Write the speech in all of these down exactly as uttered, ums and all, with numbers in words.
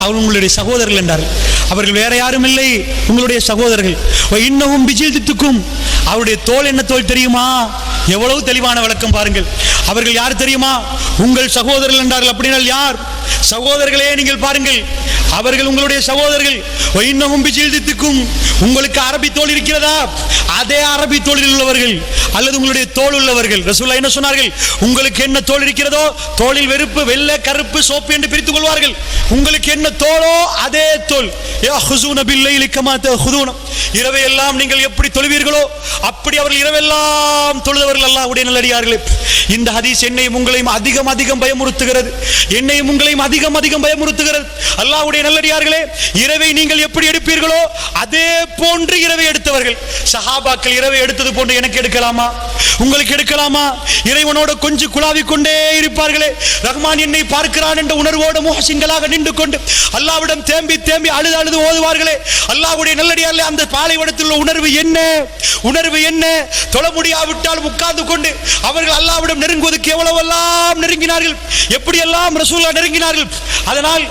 அவர் உங்களுடைய சகோதரர்கள் என்றார்கள். அவர்கள் வேற யாரும் இல்லை, உங்களுடைய சகோதரர்கள். இன்னமும் பிஜில்தித்துக்கும், அவருடைய தோல் என்ன தோல் தெரியுமா? எவ்வளவு தெளிவான விளக்கம் பாருங்கள். அவர்கள் யார் தெரியுமா? உங்கள் சகோதரர்கள் என்றார்கள். அப்படினால் யார்? சகோதரர்களே நீங்கள் பாருங்கள், அவர்கள் உங்களுடைய சகோதரர்கள். இன்னமும் பிஜில்தித்துக்கும், உங்களுக்கு அரபி தோல் இருக்கிறதா? அதே அரபி தோளில் உள்ளவர்கள் அல்லது உங்களுடைய தோல் உள்ளவர்கள். ரசூலுல்லாஹ் என்ன சொன்னார்கள்? உங்களுக்கு என்ன தோல் இருக்கிறதோ, தோளில் வெறுப்பு வெள்ளை கருப்பு சோப்பு என்று பிரித்துக் கொள்வார்கள். உங்களுக்கு என்ன தோலோ அதே தோல். இரவை எல்லாம் நீங்கள் எப்படி தொழுவீர்களோ அப்படி அவர்கள் இரவெல்லாம் தொழுதவர்கள். அல்லாஹ்வுடைய நல்லடியார்களே, இந்த ஹதீஸ் என்னையும் உங்களையும் அதிகம் அதிகம் பயமுறுத்துகிறது. என்னையும் உங்களையும் அதிகம் அதிகம் பயமுறுத்துகிறது. அல்லாஹ்வுடைய நல்லடியார்களே, இரவை நீங்கள் எப்படி எடுப்பீர்களோ அதே போன்று இரவை எடுத்தவர்கள். சஹாபாக்கள் இரவை எடுத்தது போன்று எனக்கு எடுக்கலாமா? உங்களுக்கு எடுக்கலாமா? இறைவனோடு கொஞ்சம் குழாவிக் கொண்டே இருப்பார்களே. ரஹ்மான் என்னை பார்க்கிறான் என்ற உணர்வோடு முஹ்சின்களாக நின்று கொண்டு அல்லாஹ்விடம் தேம்பி தேம்பி அழுது அழுது ஓதுவார்களே. அல்லாஹ்வுடைய நல்லடியார்களே, அந்த பாலைவனத்தில் உள்ள உணர்வு என்ன? உணர்வு என்ன? தொழ முடியாவிட்டால் உட்கார்ந்து கொண்டு அவர்கள் அல்லாஹ்விடம் நெருங்குவதற்கு எவ்வளவெல்லாம் நெருங்கினார்கள், எப்படியெல்லாம் ரசூலுல்லாஹ் நெருங்கினார்கள். அதனால்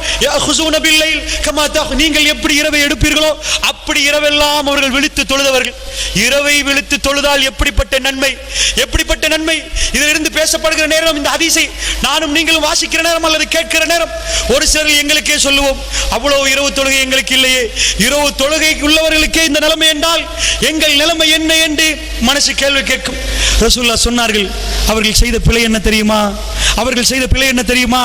நீங்கள் எப்படி இரவை எடுப்பீர்களோ அப்படி இரவெல்லாம் அவர்கள் விழித்து தொழுதவர்கள். இரவை விழித்து தொழுதால் எப்படிப்பட்ட நன்மை, எப்படிப்பட்ட நன்மை! இதிலிருந்து பேசப்படுகிற நேரம், இந்த ஹதீஸை நானும் நீங்களும் வாசிக்கிற நேரம் அல்லது கேட்கிற நேரம், ஒரு சிலர் எங்களுக்கே சொல்லுவோம், அவ்வளவு இரவு தொழுகை எங்களுக்கு இல்லையே. இரவு தொழுகை உள்ளவர்களுக்கே இந்த நிலைமை என்றால் எங்கள் நிலைமை என்ன என்று மனசு கேள்வி கேட்கும். ரசூலுல்லாஹ் சொன்னார்கள், அவர்கள் செய்த பிழை என்ன தெரியுமா? அவர்கள் செய்த பிழை என்ன தெரியுமா?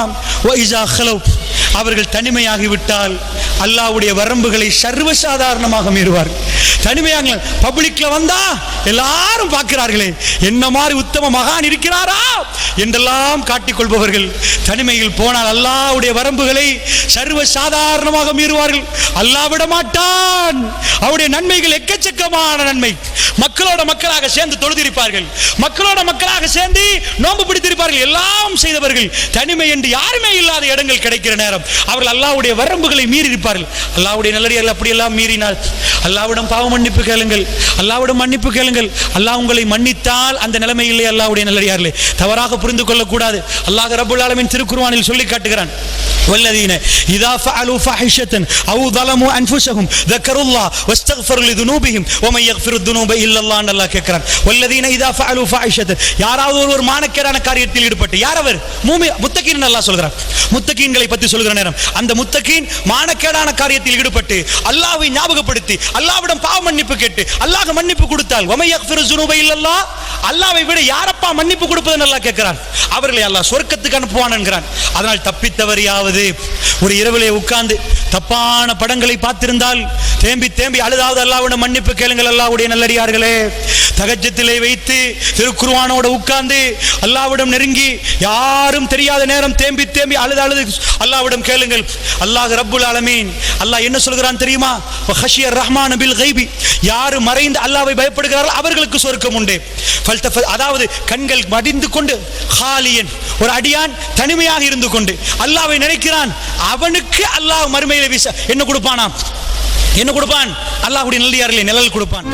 அவர்கள் தனிமையாகிவிட்டால் அல்லாஹ்வுடைய வரம்புகளை சர்வசாதாரணமாக மீறுவார்கள். தனிமையாக பப்ளிக்ல வந்தா எல்லாரும் பார்க்கிறார்களே, என்ன மாதிரி உத்தம மகான் இருக்கிறாரா என்றெல்லாம் காட்டிக்கொள்பவர்கள் தனிமையில் போனால் அல்லாஹ்வுடைய வரம்புகளை சர்வசாதாரணமாக மீறுவார்கள். அல்லாஹ் விட மாட்டான். அவருடைய நன்மைகள் எக்கச்சக்கமான நன்மை. மக்களோட மக்களாக சேர்ந்து தொழுதிருப்பார்கள், மக்களோட மக்களாக சேர்ந்து நோன்பு பிடித்திருப்பார்கள். எல்லாம் செய்தவர்கள் தனிமை என்று யாருமே இல்லாத இடங்கள் கிடைக்கிற நேரம் அவர்கள் அல்லாஹ்வுடைய வரம்புகளை மீறி இருப்பார்கள். அல்லாஹ்வுடைய நல்லடியார்கள் அப்படியெல்லாம் மீறினால் அல்லாஹ்விடம் பாவ மன்னிப்பு கேளுங்கள், அல்லாஹ்விடம் மன்னிப்பு கேளுங்கள். அல்லாஹ் உங்களை மன்னித்தால் அந்த நிலைமை இல்லை. அல்லாஹ்வுடைய நல்லடியார்களே, தவறாக புரிந்து கொள்ளக்கூடாது. அல்லாஹ் ரப்பல் ஆலமீன் திருக்குர்ஆனில் சொல்லி காட்டுகிறான், வல்லதீன இதா ஃபஅலு ஃபஹிஷத்தன் அவ் ظلموا انفسهم ذكروا الله واستغفروا لذنوبهم ومن يغفر الذنوب الا الله. அல்லாஹ் கேட்கிறான், வல்லதீன இதா ஃபஅலு ஃபஹிஷத்தன், யாராவது ஒரு மானக்கேடான காரியத்தில் ஈடுபட்டு, யார் அவர்? மூமின் முத்தகீன். அல்லாஹ் சொல்கிறான், முத்தகீன்களை பற்றி சொல்கிற நேரம் அந்த முத்தகீன் மானக்கேடான காரியத்தில் ஈடுபட்டு அல்லாஹ்வை ஞாபகப்படுத்தி அல்லாஹ்விடம் பாவ மன்னிப்பு கேட்டு அல்லாஹ் மன்னிப்பு கொடுத்தால், ومن يغفر الذنوب الا الله, அல்லாஹ்வை விட யாரப்பா மன்னிப்பு கொடுப்பதுன்னு அல்லாஹ் கேட்கிறான். அவர்களை அல்லாஹ் சொர்க்கத்துக்கு அனுப்புவான் என்கிறான். அதனால் தப்பித்தவரையாவது ஒரு இரவிலே உட்கார்ந்து தப்பான படங்களை பார்த்திருந்தால் தேம்பி தேம்பி அழுதாவது அல்லாஹ்விடம் மன்னிப்பு கேளுங்கள். அல்லாஹ்வுடைய நல்லடியார்களே, தஹஜ்ஜுதிலே வைத்து திருக்குர்ஆனோடு உட்கார்ந்து அல்லாஹ்விடம் நெருங்கி யாரும் தெரியாத நேரம் தேம்பி தேம்பி அழுது அழுது அல்லாஹ்விடம் கேளுங்கள். அல்லாஹ் ரப்புல் ஆலமீன் அல்லாஹ் என்ன சொல்கிறான் தெரியுமா? வஹஷியர் ரஹ்மான் பில் கைபி, யார் மறைந்து அல்லாஹ்வை பயப்படுகிறார்கள் அவர்களுக்கு சொர்க்கம் உண்டு. அதாவது கண்கள் மடிந்து கொண்டு ஹாலியன், ஒரு அடியான் தனிமையாக இருந்து கொண்டு அல்லாஹ்வை நினைக்கிறான், அவனுக்கு அல்லாஹ் மறுமையிலே என்ன கொடுப்பானா? என்ன கொடுப்பான்? அல்லாஹ்வுடைய நல்லடியார்களே நிழல் கொடுப்பான்.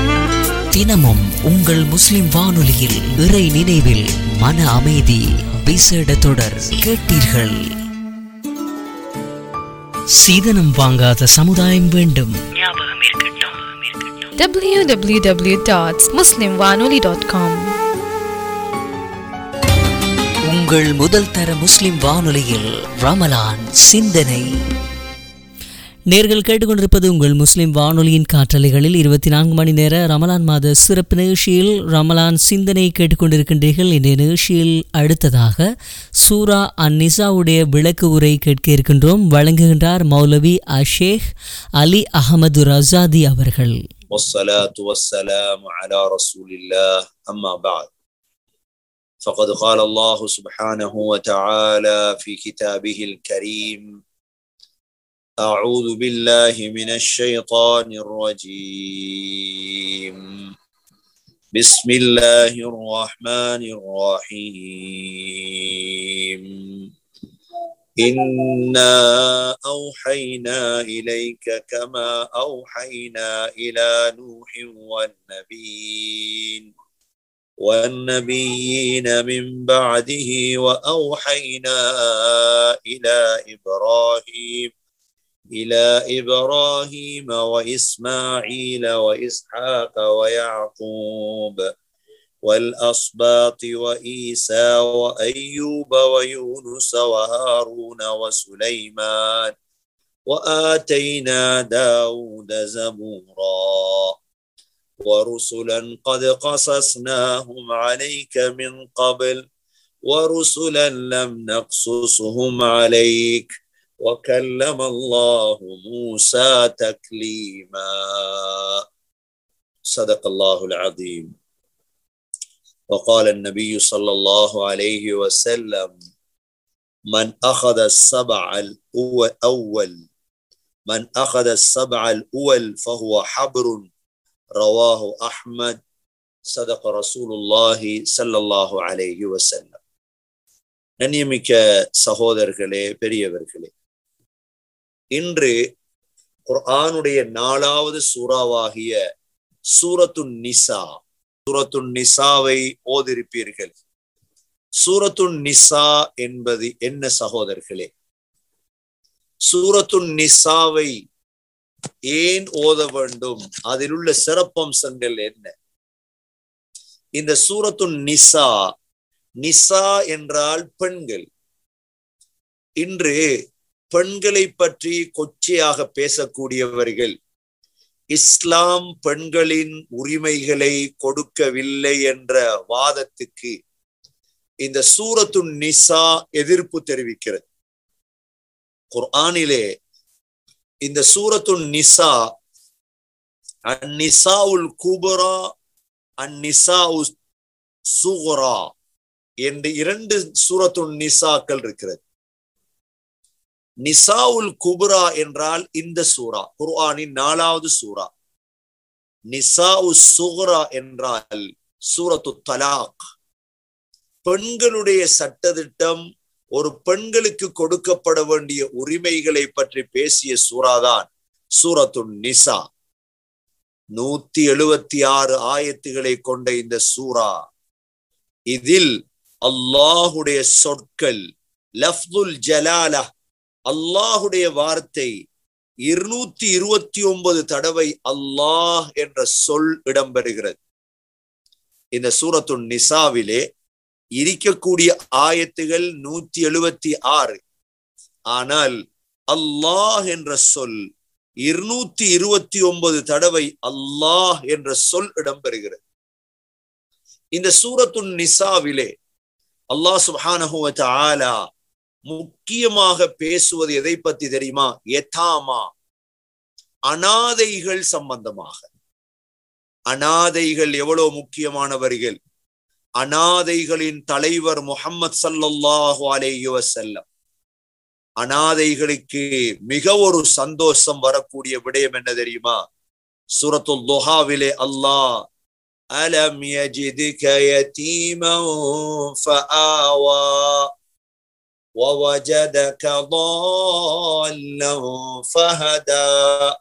தினமும் உங்கள் முஸ்லிம் வானொலியில் இறை நினைவில் மன அமைதி விசேட தொடர் கேட்டீர்கள். சீதனம் வாங்காத சமுதாயம் வேண்டும். w w w dot muslim wanoli dot com. உங்கள் முதல் தர முஸ்லிம் வானொலியில் ரமலான் சிந்தனை. நேர்கள் கேட்டுக்கொண்டிருப்பது உங்கள் முஸ்லிம் வானொலியின் காற்றலைகளில் இருபத்தி நான்கு மணி நேர ரமலான் மாத சிறப்பு நிகழ்ச்சியில் ரமலான் சிந்தனை கேட்டுக்கொண்டிருக்கின்றீர்கள். இந்த நிகழ்ச்சியில் அடுத்ததாக சூரா அந்நிசாவுடைய விளக்கு உரை கேட்க இருக்கின்றோம். வழங்குகின்றார் மௌலவி அஷேக் அலி அஹமது ரசாதி அவர்கள். வஸ்ஸலாத்து வஸ்ஸலாமு அலா ரசூலில்லாஹ், அம்மா பஅத். فقد قال الله سبحانه وتعالى في كتابه الكريم: أعوذ بالله من الشيطان الرجيم، بسم الله الرحمن الرحيم، إنا أوحينا إليك كما أوحينا إلى نوح والنبيين والنبيين من بعده وأوحينا إلى إبراهيم إلى إبراهيم وإسماعيل وإسحاق ويعقوب والأسباط وإيسى وأيوب ويونس وهارون وسليمان وآتينا داود زبورا ورسلا قد قصصناهم عليك من قبل ورسلا لم نقصصهم عليك وكلم الله موسى تكليما صدق الله العظيم. وقال النبي صلى الله عليه وسلم من أخذ السبع الأول من أخذ السبع الأول فهو حبر رواه أحمد صدق رسول الله صلى الله عليه وسلم. கண்ணியமிக்க சகோதரர்களே, பெரியவர்களே, இன்று குர்ஆனுடைய நாலாவது சூறாவாகிய சூரத்துன் நிசா சூரத்துன் நிசாவை ஓதிருப்பீர்கள். சூரத்துன் நிசா என்பது என்ன சகோதரர்களே? சூரத்துன் நிசாவை ஏன் ஓத வேண்டும்? அதில் உள்ள சிறப்பம்சங்கள் என்ன? இந்த சூரத்துன் நிசா, நிசா என்றால் பெண்கள். இன்று பெண்களை பற்றி கொச்சையாக பேசக்கூடியவர்கள் இஸ்லாம் பெண்களின் உரிமைகளை கொடுக்கவில்லை என்ற வாதத்துக்கு இந்த சூரத்துன் நிசா எதிர்ப்பு தெரிவிக்கிறது. குர்ஆனிலே இந்த சூரத்துன் நிசா அந்நிசாவுல் குபரா அந்நிசாஉ சுகரா என்று இரண்டு சூரத்துன் நிசாக்கள் இருக்கிறது. நிசாவுல் குபரா என்றால் இந்த சூரா, குர்ஆனின் நாலாவது சூரா. நிசாஉ சுகரா என்றால் சூரத்து தலாக். பெண்களுடைய சட்டதிட்டம், ஒரு பெண்களுக்கு கொடுக்கப்பட வேண்டிய உரிமைகளை பற்றி பேசிய சூறாதான் சூரத்துன் நிசா. நூத்தி எழுபத்தி ஆறு ஆயத்துகளை கொண்ட இந்த சூரா, இதில் அல்லாஹுடைய சொற்கள், லஃப்துல் ஜலாலா, அல்லாஹுடைய வார்த்தை இருநூத்தி இருபத்தி ஒன்பது தடவை அல்லாஹ் என்ற சொல் இடம்பெறுகிறது. இந்த சூரத்துன் நிசாவிலே இருக்கக்கூடிய ஆயத்துகள் நூத்தி எழுபத்தி ஆறு. ஆனால் அல்லாஹ் என்ற சொல் இருநூத்தி இருபத்தி ஒன்பது தடவை அல்லாஹ் என்ற சொல் இடம்பெறுகிறது. இந்த சூரத்துன் நிசாவிலே அல்லாஹ் சுப்ஹானஹு வ தஆலா முக்கியமாக பேசுவது எதை பத்தி தெரியுமா? யதாமா, அனாதைகள் சம்பந்தமாக. அனாதைகள் எவ்வளவு முக்கியமானவர்கள்! அனாதைகளின் தலைவர் முஹம்மது ஸல்லல்லாஹு அலைஹி வஸல்லம். அனாதைகளுக்கு மிக ஒரு சந்தோஷம் வரக்கூடிய விடயம் என்ன தெரியுமா? சூரத்துல் துஹாவிலே அல்லாஹ் அலம் யஜிதுக யதீமன் ஃபஆவா ووجدك ضالا فهدى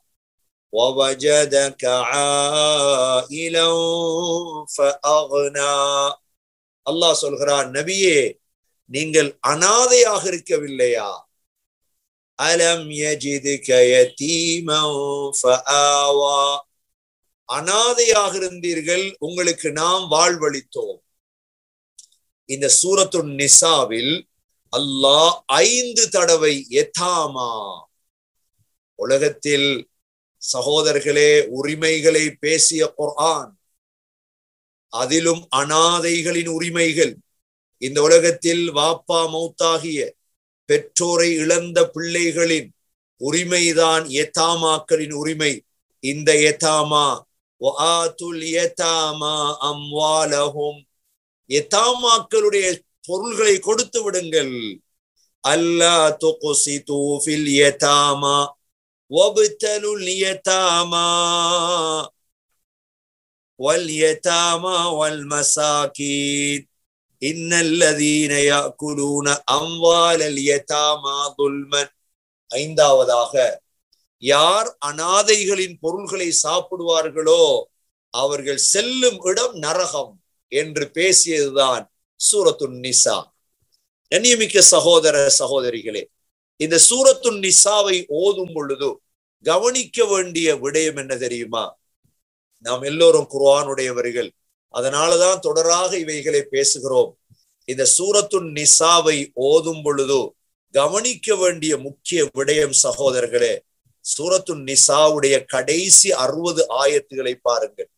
ووجدك عائلا فأغنى. அல்லாஹ் சொல்கிறான், நபியே, நீங்கள் அனாதையாக இருக்கவில்லையா? அலம் யஜிதுக யதீமன் ஃபஆவா, அனாதையாக இருந்தீர்கள், உங்களுக்கு நாம் வாழ்வளித்தோம். இந்த சூரத்துன் நிசாவில் அல்லாஹ் ஐந்து தடவை யதாமா. உலகத்தில் சகோதரர்களே, உரிமைகளை பேசிய குர்ஆன், அதிலும் அனாதைகளின் உரிமைகள். இந்த உலகத்தில் வாப்பா மௌத்தாகிய பெற்றோரை இழந்த பிள்ளைகளின் உரிமைதான் யதாமாக்களின் உரிமை. இந்த யதாமா வஆத்துல் யதாமா அம்வாலஹும், யதாமாக்களுடைய பொருள்களை கொடுத்து விடுங்கள். அல்லா துக்ஸிது ஃபில் யதாமா வப்தலுல் யதாமா வல் யதாமா வல் மசாகீன் இன்னல்லதீன யாக்குலூன அம்வாலல் யதாமா துல்மன். ஐந்தாவதாக, யார் அனாதைகளின் பொருள்களை சாப்பிடுவார்களோ அவர்கள் செல்லும் இடம் நரகம் என்று பேசியதுதான் சூரத்துன் நிசா. கண்ணியமிக்க சகோதர சகோதரிகளே, இந்த சூரத்துன் நிசாவை ஓதும் பொழுது கவனிக்க வேண்டிய விடயம் என்ன தெரியுமா? நாம் எல்லோரும் குர்ஆனுடையவர்கள், அதனாலதான் தொடராக இவைகளை பேசுகிறோம். இந்த சூரத்துன் நிசாவை ஓதும் பொழுது கவனிக்க வேண்டிய முக்கிய விடயம் சகோதரர்களே, சூரத்துன் நிசாவுடைய கடைசி அறுபது ஆயத்துகளை பாருங்கள்.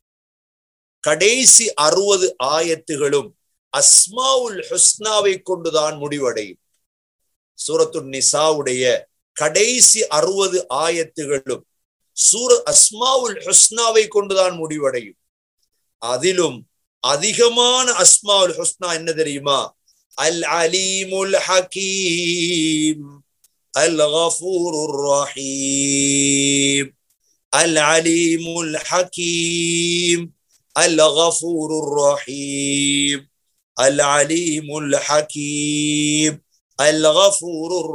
கடைசி அறுபது ஆயத்துகளும் அஸ்மாவுல் ஹுஸ்னாவை கொண்டுதான் முடிவடையும். சூரத்துன் நிசாவுடைய கடைசி அறுபது ஆயத்துகளும் சூர அஸ்மாவுல் ஹுஸ்னாவை கொண்டுதான் முடிவடையும். அதிலும் அதிகமான அஸ்மாவுல் ஹுஸ்னா என்ன தெரியுமா? அல் அலீமுல் ஹகீம், அல் கஃபூருர் ரஹீம், அல் அலீமுல் ஹகீம், அல் கஃபூருர் ரஹீம், அல் அலீமுல் ஹகீம், அல் கஃபூருர்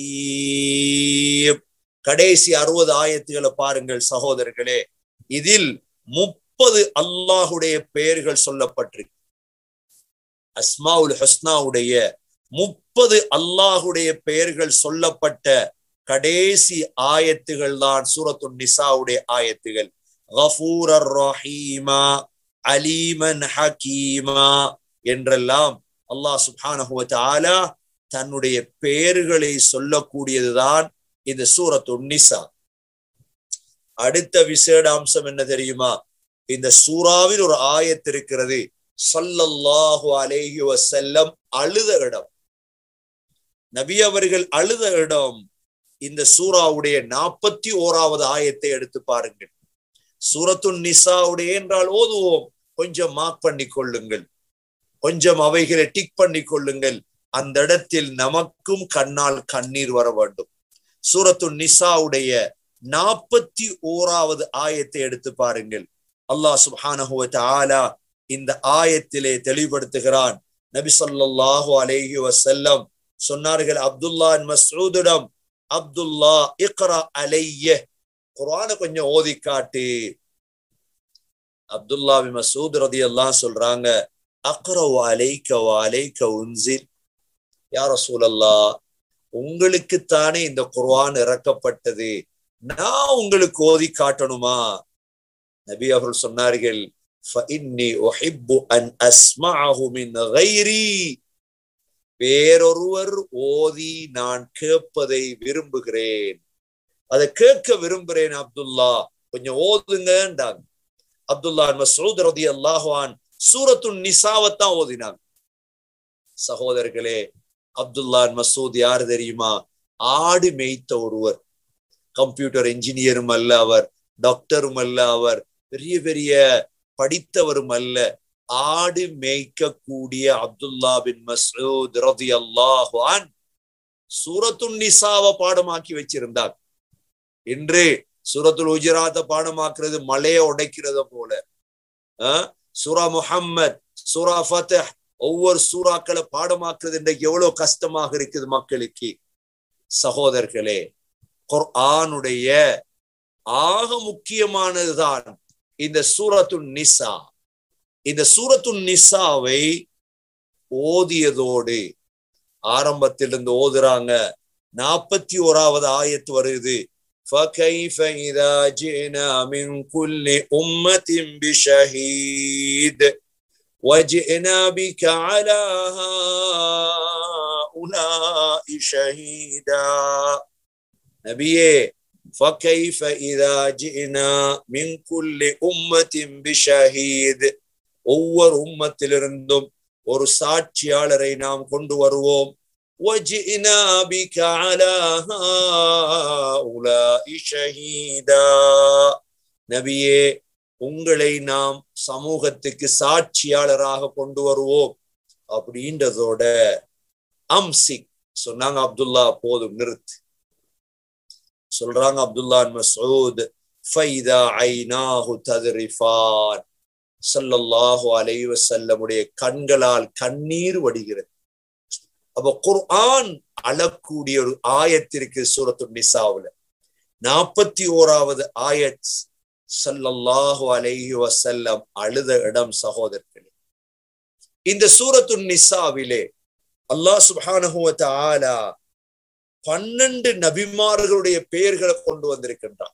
ரஹீம். கடைசி அறுபது ஆயத்துகளை பாருங்கள் சகோதரர்களே. இதில் முப்பது அல்லாஹுடைய பெயர்கள் சொல்லப்பட்டிருக்கு. அஸ்மாவுல் ஹுஸ்னாவுடைய முப்பது அல்லாஹுடைய பெயர்கள் சொல்லப்பட்ட கடைசி ஆயத்துகள் தான் சூரத்துன் நிசாவுடைய ஆயத்துகள். கஃபூரர் ரஹீமா, அலீமன் ஹகீமா என்றெல்லாம் அல்லாஹ் சுப்ஹானஹு வ தஆலா தன்னுடைய பெயர்களை சொல்லக்கூடியதுதான் இந்த சூரத்துன் நிசா. அடுத்த விசேட அம்சம் என்ன தெரியுமா? இந்த சூறாவில் ஒரு ஆயத்து இருக்கிறது, ஸல்லல்லாஹு அலைஹி வஸல்லம் அழுத இடம். நபி அவர்கள் அழுத இடம். இந்த சூறாவுடைய நாற்பத்தி ஓராவது ஆயத்தை எடுத்து பாருங்கள். சூரத்துன் நிசாவுடைய என்றால் ஓதுவோம், கொஞ்சம் மார்க் பண்ணி கொள்ளுங்கள், கொஞ்சம் அவைகளை டிக் பண்ணி கொள்ளுங்கள். அந்த இடத்தில் நமக்கும் கண்ணால் கண்ணீர் வர வேண்டும். சூரத்துன் நிசாவுடைய நாற்பத்தி ஓராவது ஆயத்தை எடுத்து பாருங்கள். அல்லாஹ் சுப்ஹானஹு வ தஆலா இந்த ஆயத்திலே தெளிவுபடுத்துகிறான். நபி ஸல்லல்லாஹு அலைஹி வஸல்லம் சொன்னார்கள் அப்துல்லா மஸ்ஊதிடம், அப்துல்லா இக்ரா அலைய, குர்ஆனை கொஞ்சம் ஓதி காட்டு. அப்துல்லா பின் மஸ்ஊத் ரலியல்லாஹு சொல்றாங்க, அக்ரவு அலைக வ அலைக உன்சில். யா ரசூலல்லாஹ், உங்களுக்குத்தானே இந்த குர்ஆன் இறக்கப்பட்டது, நான் உங்களுக்கு ஓதி காட்டணுமா? நபி அவர்கள் சொன்னார்கள், ஃபஇன்னி உஹிப்பு அன் அஸ்மஅஹு மின் கைரி, வேறொருவர் ஓதி நான் கேட்பதை விரும்புகிறேன், அதை கேட்க விரும்புகிறேன் அப்துல்லா, கொஞ்சம் ஓதுங்கன்றாங்க. அப்துல்லா மஸ்ஊத் ரலியல்லாஹு அன்ஹு சூரத்துன் நிசாவத்தான் ஓதினாங்க. சகோதரர்களே, அப்துல்லா மஸ்ஊத் யார் தெரியுமா? ஆடு மேய்த்த ஒருவர். கம்ப்யூட்டர் இன்ஜினியரும் அல்ல அவர், டாக்டரும் அல்ல அவர், பெரிய பெரிய படித்தவரும் அல்ல. ஆடு மேய்க்கக்கூடிய அப்துல்லா பின் மஸ்ஊத் ரலியல்லாஹு அன்ஹு சூரத்துன் நிசாவை பாடமாக்கி வச்சிருந்தார். இன்று சூரத்துல் ஹுஜராத்தை பாடமாக்குறது மலையை உடைக்கிறத போல. அஹ் சூரா முஹம்மத், சூரா ஃபத்ஹ், ஒவ்வொரு சூறாக்களை பாடமாக்குறது இன்றைக்கு எவ்வளவு கஷ்டமாக இருக்குது மக்களுக்கு. சகோதரர்களே, குர்ஆனுடைய ஆக முக்கியமானதுதான் இந்த சூரத்துன் நிசா. இந்த சூரத்துன் நிசாவை ஓதியதோடு ஆரம்பத்திலிருந்து ஓதுறாங்க. நாற்பத்தி ஓராவது ஆயத்து வருது, فَكَيْفَ إِذَا جِئْنَا مِنْ كُلِّ أُمَّةٍ بِشَهِيدٍ وَجِئْنَا بِكَ عَلَى هَؤُلَاءِ شَهِيدًا. நபியே, فَكَيْفَ إِذَا جِئْنَا مِنْ كُلِّ أُمَّةٍ بِشَهِيدٍ, ஒவ்வொரு உம்மத்திலிருந்தும் ஒரு சாட்சியாளரை நாம் கொண்டு வருவோம். وَجِئْنَا بِكَ عَلَى هَؤُلَاءِ شَهِيدًا, நபியே, உங்களை நாம் சமூகத்துக்கு சாட்சியாளராக கொண்டு வருவோம் அப்படின்றதோட அம்சிக் சொன்னாங்க. அப்துல்லா, போதும், நிறுத்து. சொல்றாங்க அப்துல்லா மஸ்ஊத், ஃபைதா ஐனாஹு தத்ரிஃபான், ஸல்லல்லாஹு அலைஹி வஸல்லமுடைய கண்களால் கண்ணீர் வடிகிறது. அப்ப குர்ஆன் அழக்கூடிய ஒரு ஆயத்திற்கு சூரத்துன் நிசாவுல நாற்பத்தி ஓராவது ஆயத் ஸல்லல்லாஹு அலைஹி வஸல்லம் அழுத இடம். சகோதரர்களே, இந்த சூரத்துன் நிசாவிலே அல்லாஹ் சுப்ஹானஹு வ தஆலா பன்னெண்டு நபிமார்களுடைய பெயர்களை கொண்டு வந்திருக்கின்றான்.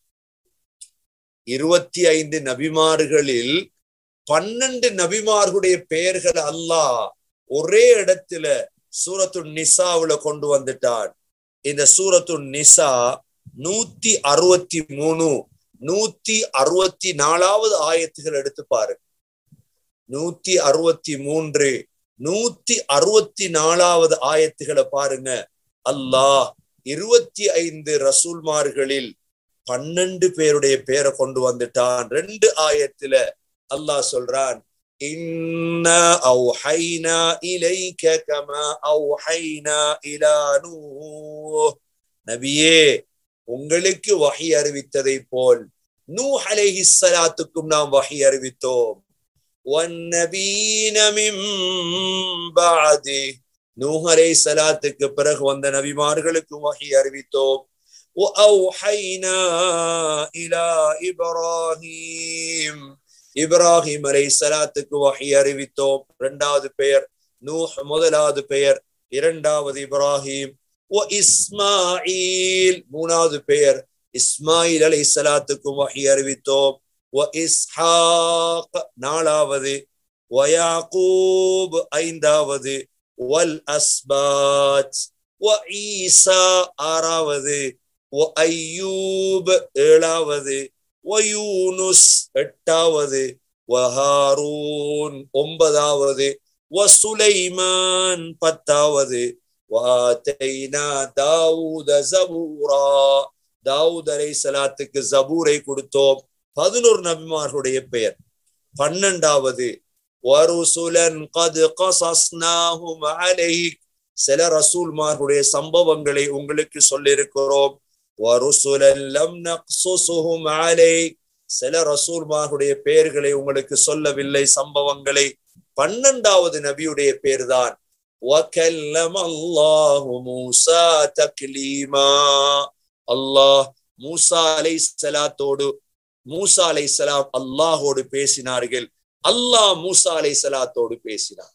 இருபத்தி ஐந்து நபிமார்களில் பன்னெண்டு நபிமார்களுடைய பெயர்களை அல்லாஹ் ஒரே இடத்துல சூரத்துன் நிசாவுல கொண்டு வந்துட்டான். இந்த சூரத்துன் நிசா நூத்தி அறுபத்தி மூணு நூத்தி அறுபத்தி நாலாவது ஆயத்துகள் எடுத்து பாருங்க. நூத்தி அறுபத்தி மூன்று நூத்தி அறுபத்தி நாலாவது ஆயத்துகளை பாருங்க. அல்லாஹ் இருபத்தி ஐந்து ரசூல்மார்களில் பன்னெண்டு பேருடைய பேரை கொண்டு வந்துட்டான். ரெண்டு ஆயத்துல அல்லாஹ் சொல்றான், இன்னா அவ்ஹைனா இலைக கமா அவ்ஹைனா இலா நூஹ். நபியே, உங்களுக்கு வஹி அறிவித்ததை போல் நூஹ் அலைஹிஸ்ஸலாத்துக்கும் நாம் வஹி அறிவித்தோம். வன்னபீன மின் பஅதி, நூஹ் அலைஹிஸ்ஸலாத்துக்கு பிறகு வந்த நபிமார்களுக்கும் வஹி அறிவித்தோம். وأوحينا إلى إبراهيم, இப்ராஹிம் அலைஹிஸ்ஸலாத்துக்கு வஹி அறிவித்தோம். இரண்டாவது பெயர் நூஹ், முதலாவது பெயர் இரண்டாவது இப்ராஹிம். வ இஸ்மாயில், மூணாவது பெயர் இஸ்மாயில் அலைஹிஸ்ஸலாத்துக்கு வஹி அறிவித்தோம். வ இஸ்ஹாக், நாலாவது. வ யாக்கூப், ஐந்தாவது. வல் அஸ்பாத். வ ஈசா, ஆறாவது. வ அய்யூப், ஏழாவது. வ யூனுஸ், எட்டாவது. வ ஹாரூன், ஒன்பதாவது. வ சுலைமான், பத்தாவது. வ ஆதைனா தாவூத ஜபூரா, தாவூத் அலைஹிஸ்ஸலாத்துக்கு ஜபூரை கொடுத்தோம். பதினோரு நபிமார்களுடைய பெயர். பன்னெண்டாவது வருசுலன் கத் கஸஸ்னாஹும் அலைக், சில ரசூல்மார்களுடைய சம்பவங்களை உங்களுக்கு சொல்லியிருக்கிறோம். வருசுலன் லம் நக்ஸுஸுஹும் அலைக், சில ரசூல்மார்களுடைய பெயர்களை உங்களுக்கு சொல்லவில்லை, சம்பவங்களை. பன்னெண்டாவது நபியுடைய பேர்தான் வகல்லம அல்லாஹு மூஸா தக்லீமா, அல்லாஹ் மூஸா அலைஹிஸ்ஸலாத்தோடு மூஸா அலைஹிஸ்ஸலாம் அல்லாஹோடு பேசினார்கள், அல்லாஹ் மூஸா அலைஹிஸ்ஸலாத்தோடு பேசினார்.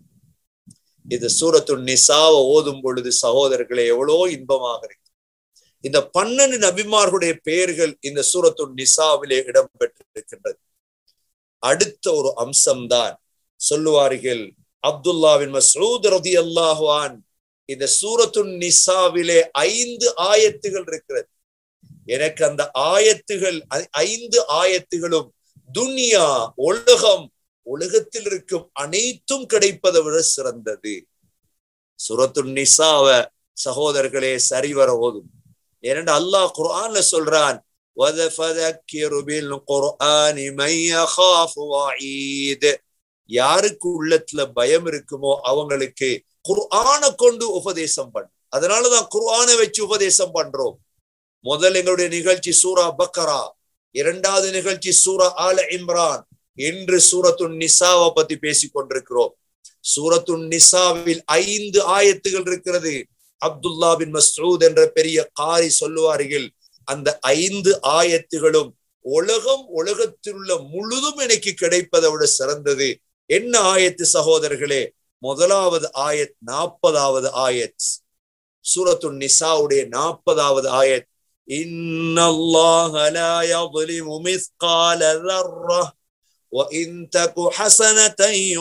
இது சூரத்துன் நிசாவை ஓதும் பொழுது சகோதரர்களே எவ்வளோ இன்பமாக இருக்கு. இந்த பன்னெண்டு நபிமார்களுடைய பெயர்கள் இந்த சூரத்துன் நிசாவிலே இடம்பெற்றிருக்கின்றது. அடுத்த ஒரு அம்சம்தான் சொல்லுவார்கள் அப்துல்லா பின் மஸ்ஊத் ரலியல்லாஹு அன்ஹு, இந்த சூரத்துன் நிசாவிலே ஐந்து ஆயத்துகள் இருக்கிறது. எனக்கு அந்த ஆயத்துகள், ஐந்து ஆயத்துகளும் துன்யா, உலகம், உலகத்தில் இருக்கும் அனைத்தும் கிடைப்பதை விட சிறந்தது. சூரத்துன் நிசாவ சகோதரர்களே சரிவர ஓதும். ஏனென்று அல்லாஹ் குர்ஆன்ல சொல்றான், வதஃபதக்கிரு பில் குர்ஆனி மை யகாஃபு வஈத், யாருக்கு உள்ளத்துல பயம் இருக்குமோ அவங்களுக்கு குர்ஆனை கொண்டு உபதேசம் பண்ணு. அதனாலதான் குர்ஆனை வச்சு உபதேசம் பண்றோம். முதல் எங்களுடைய நிகழ்ச்சி சூரா பக்கரா, இரண்டாவது நிகழ்ச்சி சூரா ஆல இம்ரான், இன்று சூரத்துன் நிசாவை பத்தி பேசிக் கொண்டிருக்கிறோம். சூரத்துன் நிசாவில் ஐந்து ஆயத்துகள் இருக்கிறது. அப்துல்லா பின் மஸ்ஊத் என்ற பெரிய காரி சொல்லுவார்கள், அந்த ஐந்து ஆயத்துகளும் உலகம், உலகத்தில் உள்ள முழுதும் எனக்கு கிடைப்பதை விட சிறந்தது. என்ன ஆயத்து சகோதரர்களே? முதலாவது ஆயத், நாற்பதாவது ஆயத், சூரத்துன் நிசாவுடைய நாற்பதாவது ஆயத். இன்னல்லாஹ லா யظ்லிமு மிஸ்கால ذرة وإن تك حسنة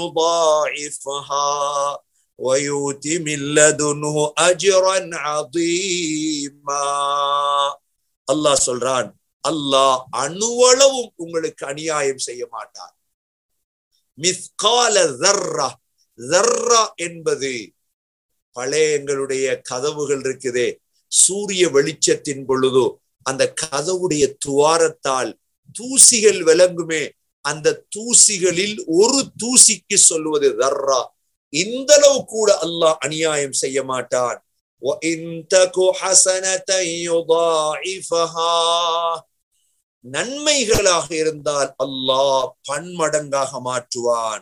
يضاعفها ويؤت من لدنه أجرا عظيما. அல்லாஹ் சொல்றான், அல்லாஹ் அணுவளவும் உங்களுக்கு அநியாயம் செய்ய மாட்டார். மிஸ்கால ذرة, ذرة என்பது பழைய எங்களுடைய கதவுகள் இருக்குதே, சூரிய வெளிச்சத்தின் பொழுது அந்த கதவுடைய துவாரத்தால் தூசிகள் விளங்குமே, அந்த தூசிகளில் ஒரு தூசிக்கு சொல்லுவது தர்ரா. இந்த அளவு கூட அல்லாஹ் அநியாயம் செய்ய மாட்டான். நன்மைகளாக இருந்தால் அல்லாஹ் பன்மடங்காக மாற்றுவான்.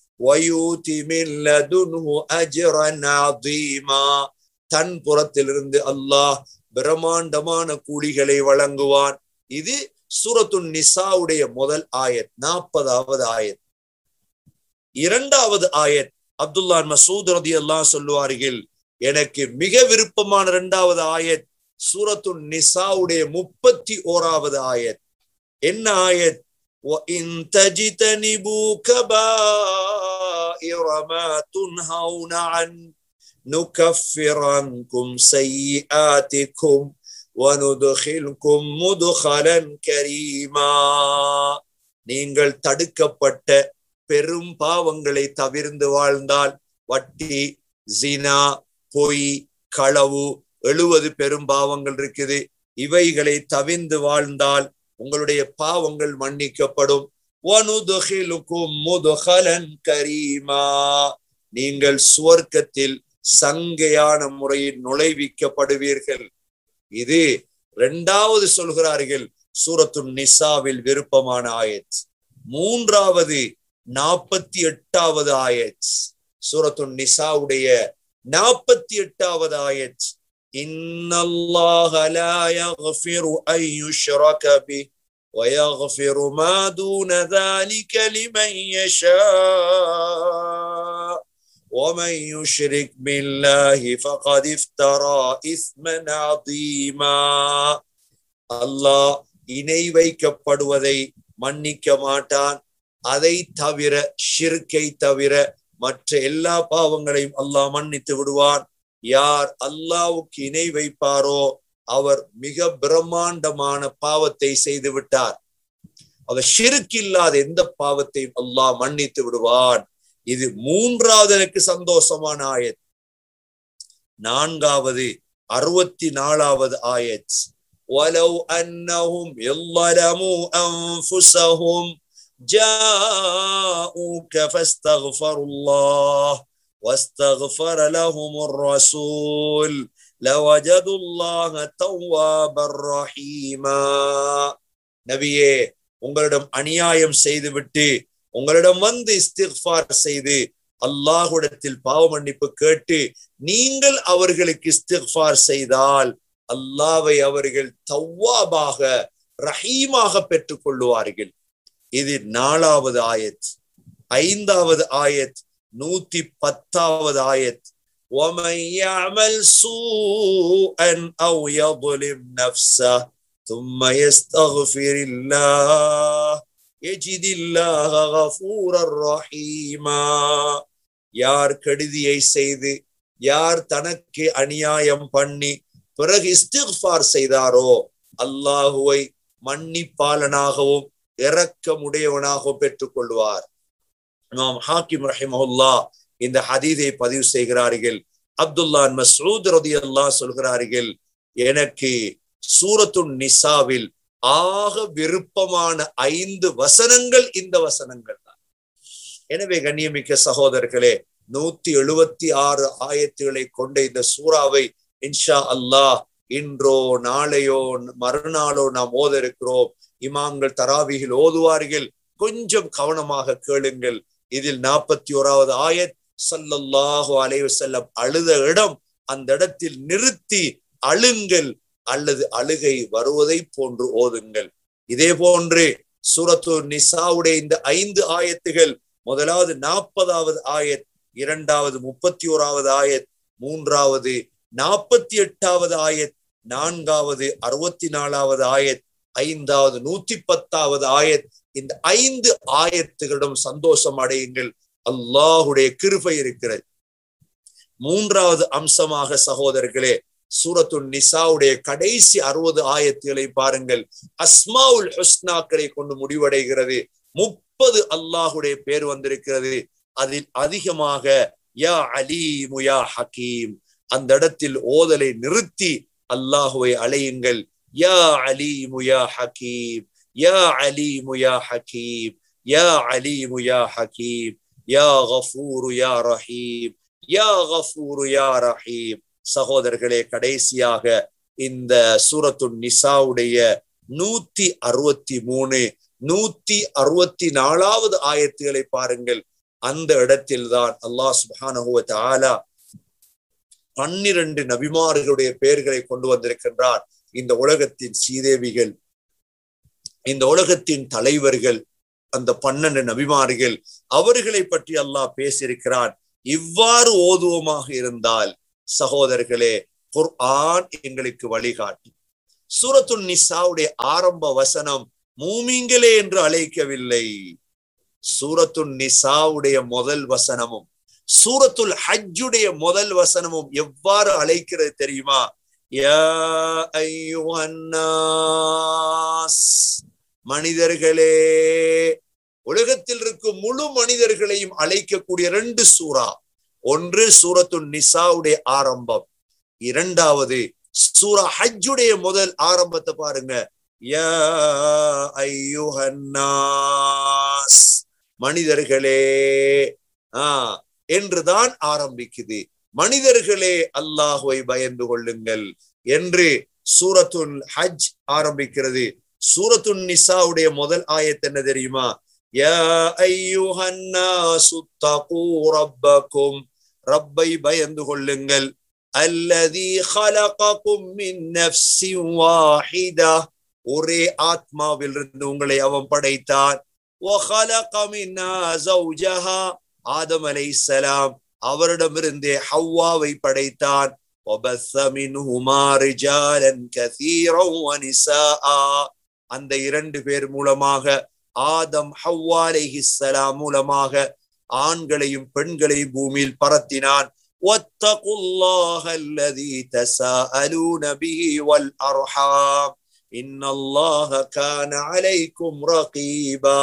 தன் புறத்திலிருந்து அல்லாஹ் பிரம்மாண்டமான கூலிகளை வழங்குவான். இது சூரத்துன் நிசாவுடைய முதல் ஆயத், நாற்பதாவது ஆயத். இரண்டாவது ஆயத், அப்துல்லா மஸ்ஊத் ரலியல்லாஹு சொல்லுவார்கள், எனக்கு மிக விருப்பமான இரண்டாவது ஆயத் சூரத்துன் நிசாவுடைய முப்பத்தி ஓராவது ஆயத். என்ன ஆயத்? وَإِن تَجْتَنِبُوا كَبَائِرَ مَا تُنْهَوْنَ عَنْهُ نُكَفِّرْ عَنْكُمْ سَيِّئَاتِكُمْ وَنُدْخِلْكُمْ مُدْخَلًا كَرِيمًا. நீங்கள் தடுக்கப்பட்ட பெரும் பாவங்களை தவிர்ந்து வாழ்ந்தால், வட்டி, ஜினா, பொய், களவு, எழுவது பெரும் பாவங்கள் இருக்குது, இவைகளை தவிர்ந்து வாழ்ந்தால் உங்களுடைய பாவங்கள் மன்னிக்கப்படும். வனுதுகிலுக்கும் முதுகலன் கரீமா, நீங்கள் சுவர்க்கத்தில் சங்கையான முறையில் நுழைவிக்கப்படுவீர்கள். இது இரண்டாவது சொல்கிறார்கள் சூரத்துன் நிசாவில் விருப்பமான ஆயத். மூன்றாவது நாற்பத்தி எட்டாவது ஆயத் சூரத்துன் நிசாவுடைய நாற்பத்தி எட்டாவது ஆயத். இன்னல்லாஹ லா யக்ஃபிரு அன் யுஷ்ரக பிஹி வ யக்ஃபிரு மா தூன ذلك லிமன் யஷா ومن يشرك بالله فقد افترى اثما عظيما. அல்லாஹ் இணை வைக்கப்படுவதை மன்னிக்க மாட்டான். அதை தவிர, ஷிர்கை தவிர மற்ற எல்லா பாவங்களையும் அல்லாஹ் மன்னித்து விடுவான். யார் அல்லாஹ்வுக்கு இணை வைப்பாரோ அவர் மிக பிரம்மாண்டமான பாவத்தை செய்து விட்டார். அவர் ஷிர்க் இல்லாத எந்த பாவத்தையும் அல்லாஹ் மன்னித்து விடுவான். இது மூன்றாவது எனக்கு சந்தோஷமான ஆயத். நான்காவது அறுபத்தி நாலாவது ஆயத். وَلَوْ أَنَّهُمْ يَظْلَمُوا أَنفُسَهُمْ جَاءُوكَ فَاسْتَغْفَرُوا اللَّهَ وَاسْتَغْفَرَ لَهُمُ الرَّسُولُ لَوَجَدُوا اللَّهَ تَوَّابًا رَحِيمًا. நபியே, உங்களிடம் அநியாயம் செய்துவிட்டு உங்களிடம் வந்து இஸ்திக்ஃபார் செய்து அல்லாஹ்விடத்தில் பாவ மன்னிப்பு கேட்டு நீங்கள் அவர்களுக்கு இஸ்திக்ஃபார் செய்தால் அல்லாஹ்வை அவர்கள் தவ்வாபாக ரஹீமாக பெற்றுக் கொள்ளுவார்கள். இது நாலாவது ஆயத். ஐந்தாவது ஆயத் நூத்தி பத்தாவது ஆயத். وَمَنْ يَعْمَلْ سُوءًا أَوْ يَظْلِمْ نَفْسَهُ ثُمَّ يَسْتَغْفِرِ اللَّهَ يَجِدِ اللَّهَ غَفُورًا رَحِيمًا. யார் கெடுதியை செய்து, யார் தனக்கு அநியாயம் பண்ணி பிறகு இஸ்திக்ஃபார் செய்தாரோ அல்லாஹுவை மன்னிப்பாளனாகவும் இரக்கமுடையவனாகவும் பெற்றுக் கொள்வார். இமாம் ஹாக்கிம் ரஹிமஹுல்லாஹ் இந்த ஹதீஸை பதிவு செய்கிறார்கள். அப்துல்லா மஸ்ஊத் ரலியல்லாஹு சொல்கிறார்கள், எனக்கு சூரத்துன் நிசாவில் ஆக விருப்பமான ஐந்து வசனங்கள் இந்த வசனங்கள் தான். எனவே கண்ணியமிக்க சகோதரர்களே, நூத்தி எழுபத்தி ஆறு ஆயத்துகளை கொண்ட இந்த சூறாவை இன்ஷா அல்லாஹ் இன்றோ நாளையோ மறுநாளோ நாம் ஓத இருக்கிறோம். இமாம்கள் தராவிகள் ஓதுவார்கள். கொஞ்சம் கவனமாக கேளுங்கள். இதில் நாற்பத்தி ஓராவது ஆயத் ஸல்லல்லாஹு அலைஹி வஸல்லம் அழுத இடம், அந்த இடத்தில் நிறுத்தி அழுங்கள் அல்லது அழுகை வருவதை போன்று ஓதுங்கள். இதே போன்று சூரத்து நிசாவுடைய இந்த ஐந்து ஆயத்துகள், முதலாவது நாற்பதாவது ஆயத், இரண்டாவது முப்பத்தி ஓராவது ஆயத், மூன்றாவது நாற்பத்தி எட்டாவது ஆயத், நான்காவது அறுபத்தி நாலாவது ஆயத், ஐந்தாவது நூத்தி பத்தாவது ஆயத். இந்த ஐந்து ஆயத்துகளிடம் சந்தோஷம் அடையுங்கள். அல்லாஹுடைய கிருபை இருக்கிறது. மூன்றாவது அம்சமாக சகோதரர்களே, சூரத்துன் நிசாவுடைய கடைசி அறுபது ஆயத்துகளை பாருங்கள். அஸ்மாவுல் ஹுஸ்னாக்களை கொண்டு முடிவடைகிறது. முப்பது அல்லாஹுடைய பேர் வந்திருக்கிறது. அதில் அதிகமாக யா அலீமு யா ஹக்கீம், அந்த இடத்தில் ஓதலை நிறுத்தி அல்லாஹுவை அழையுங்கள். யா அலீமு யா ஹக்கீம், யா அலீமு யா ஹக்கீம், யா அலீமு யா ஹக்கீம், யா கஃபூரு யா ரஹீம், யா கஃபூரு யா ரஹீம். சகோதரர்களே, கடைசியாக இந்த சூரத்துன் நிசாவுடைய நூத்தி அறுபத்தி மூணு நூத்தி அறுபத்தி நாலாவது ஆயத்துகளை பாருங்கள். அந்த இடத்தில் தான் அல்லாஹ் சுப்ஹானஹு வ தஆலா பன்னிரண்டு நபிமார்களுடைய பெயர்களை கொண்டு வந்திருக்கின்றார். இந்த உலகத்தின் சீதேவிகள், இந்த உலகத்தின் தலைவர்கள், அந்த பன்னெண்டு நபிமார்கள், அவர்களை பற்றி அல்லாஹ் பேசியிருக்கிறான். இவ்வாறு ஓதுவோமாக இருந்தால் சகோதரர்களே, குர்ஆன் எங்களுக்கு வழிகாட்டு. சூரத்துன் நிசாவுடைய ஆரம்ப வசனம் மூமின்களே என்று அழைக்கவில்லை. சூரத்துன் நிசாவுடைய முதல் வசனமும் சூரத்துல் ஹஜ்ஜுடைய முதல் வசனமும் எவ்வாறு அழைக்கிறது தெரியுமா? யா அய்யுஹன் நாஸ், மனிதர்களே. உலகத்தில் இருக்கும் முழு மனிதர்களையும் அழைக்கக்கூடிய ரெண்டு சூரா. ஒன்று சூரத்துன் நிசாவுடைய ஆரம்பம், இரண்டாவது சூரா ஹஜ்ஜுடைய முதல் ஆரம்பத்தை பாருங்க. யா அய்யுஹன் நாஸ், மனிதர்களே ஆஹ் என்றுதான் ஆரம்பிக்குது. மனிதர்களே அல்லாஹ்வை பயந்து கொள்ளுங்கள் என்று சூரத்துல் ஹஜ் ஆரம்பிக்கிறது. சூரத்துன் நிசாவுடைய முதல் ஆயத் என்ன தெரியுமா? யா அய்யுஹன் நாசு தகூ ரப்பக்கும், ரப்பை பயந்து கொள்ளுங்கள். அல்லதி ஹலககும் மின் நஃப்ஸின் வாஹிதா, ஒரே ஆத்மாவிலிருந்து உங்களை அவன் படைத்தான். வஹலக மின்ஹா ஸௌஜஹா, ஆதம் அலைஹிஸ்ஸலாம் அவரிடமிருந்தே ஹவ்வாவை படைத்தான். வபஸ்ஸ மின்ஹுமா ரிஜாலன் கஸீரன் வனிசாஆ, அந்த இரண்டு பேர் மூலமாக, ஆதம் ஹவ்வா அலைஹிஸ்ஸலாம் மூலமாக ஆண்களையும் பெண்களையும் பூமியில் பரத்தினான். வத்தகுல்லாஹ அல்லதி தஸாஅலூன பிஹி வல் அர்ஹாம் இன்னல்லாஹ கான அலைக்கும் ரகீபா,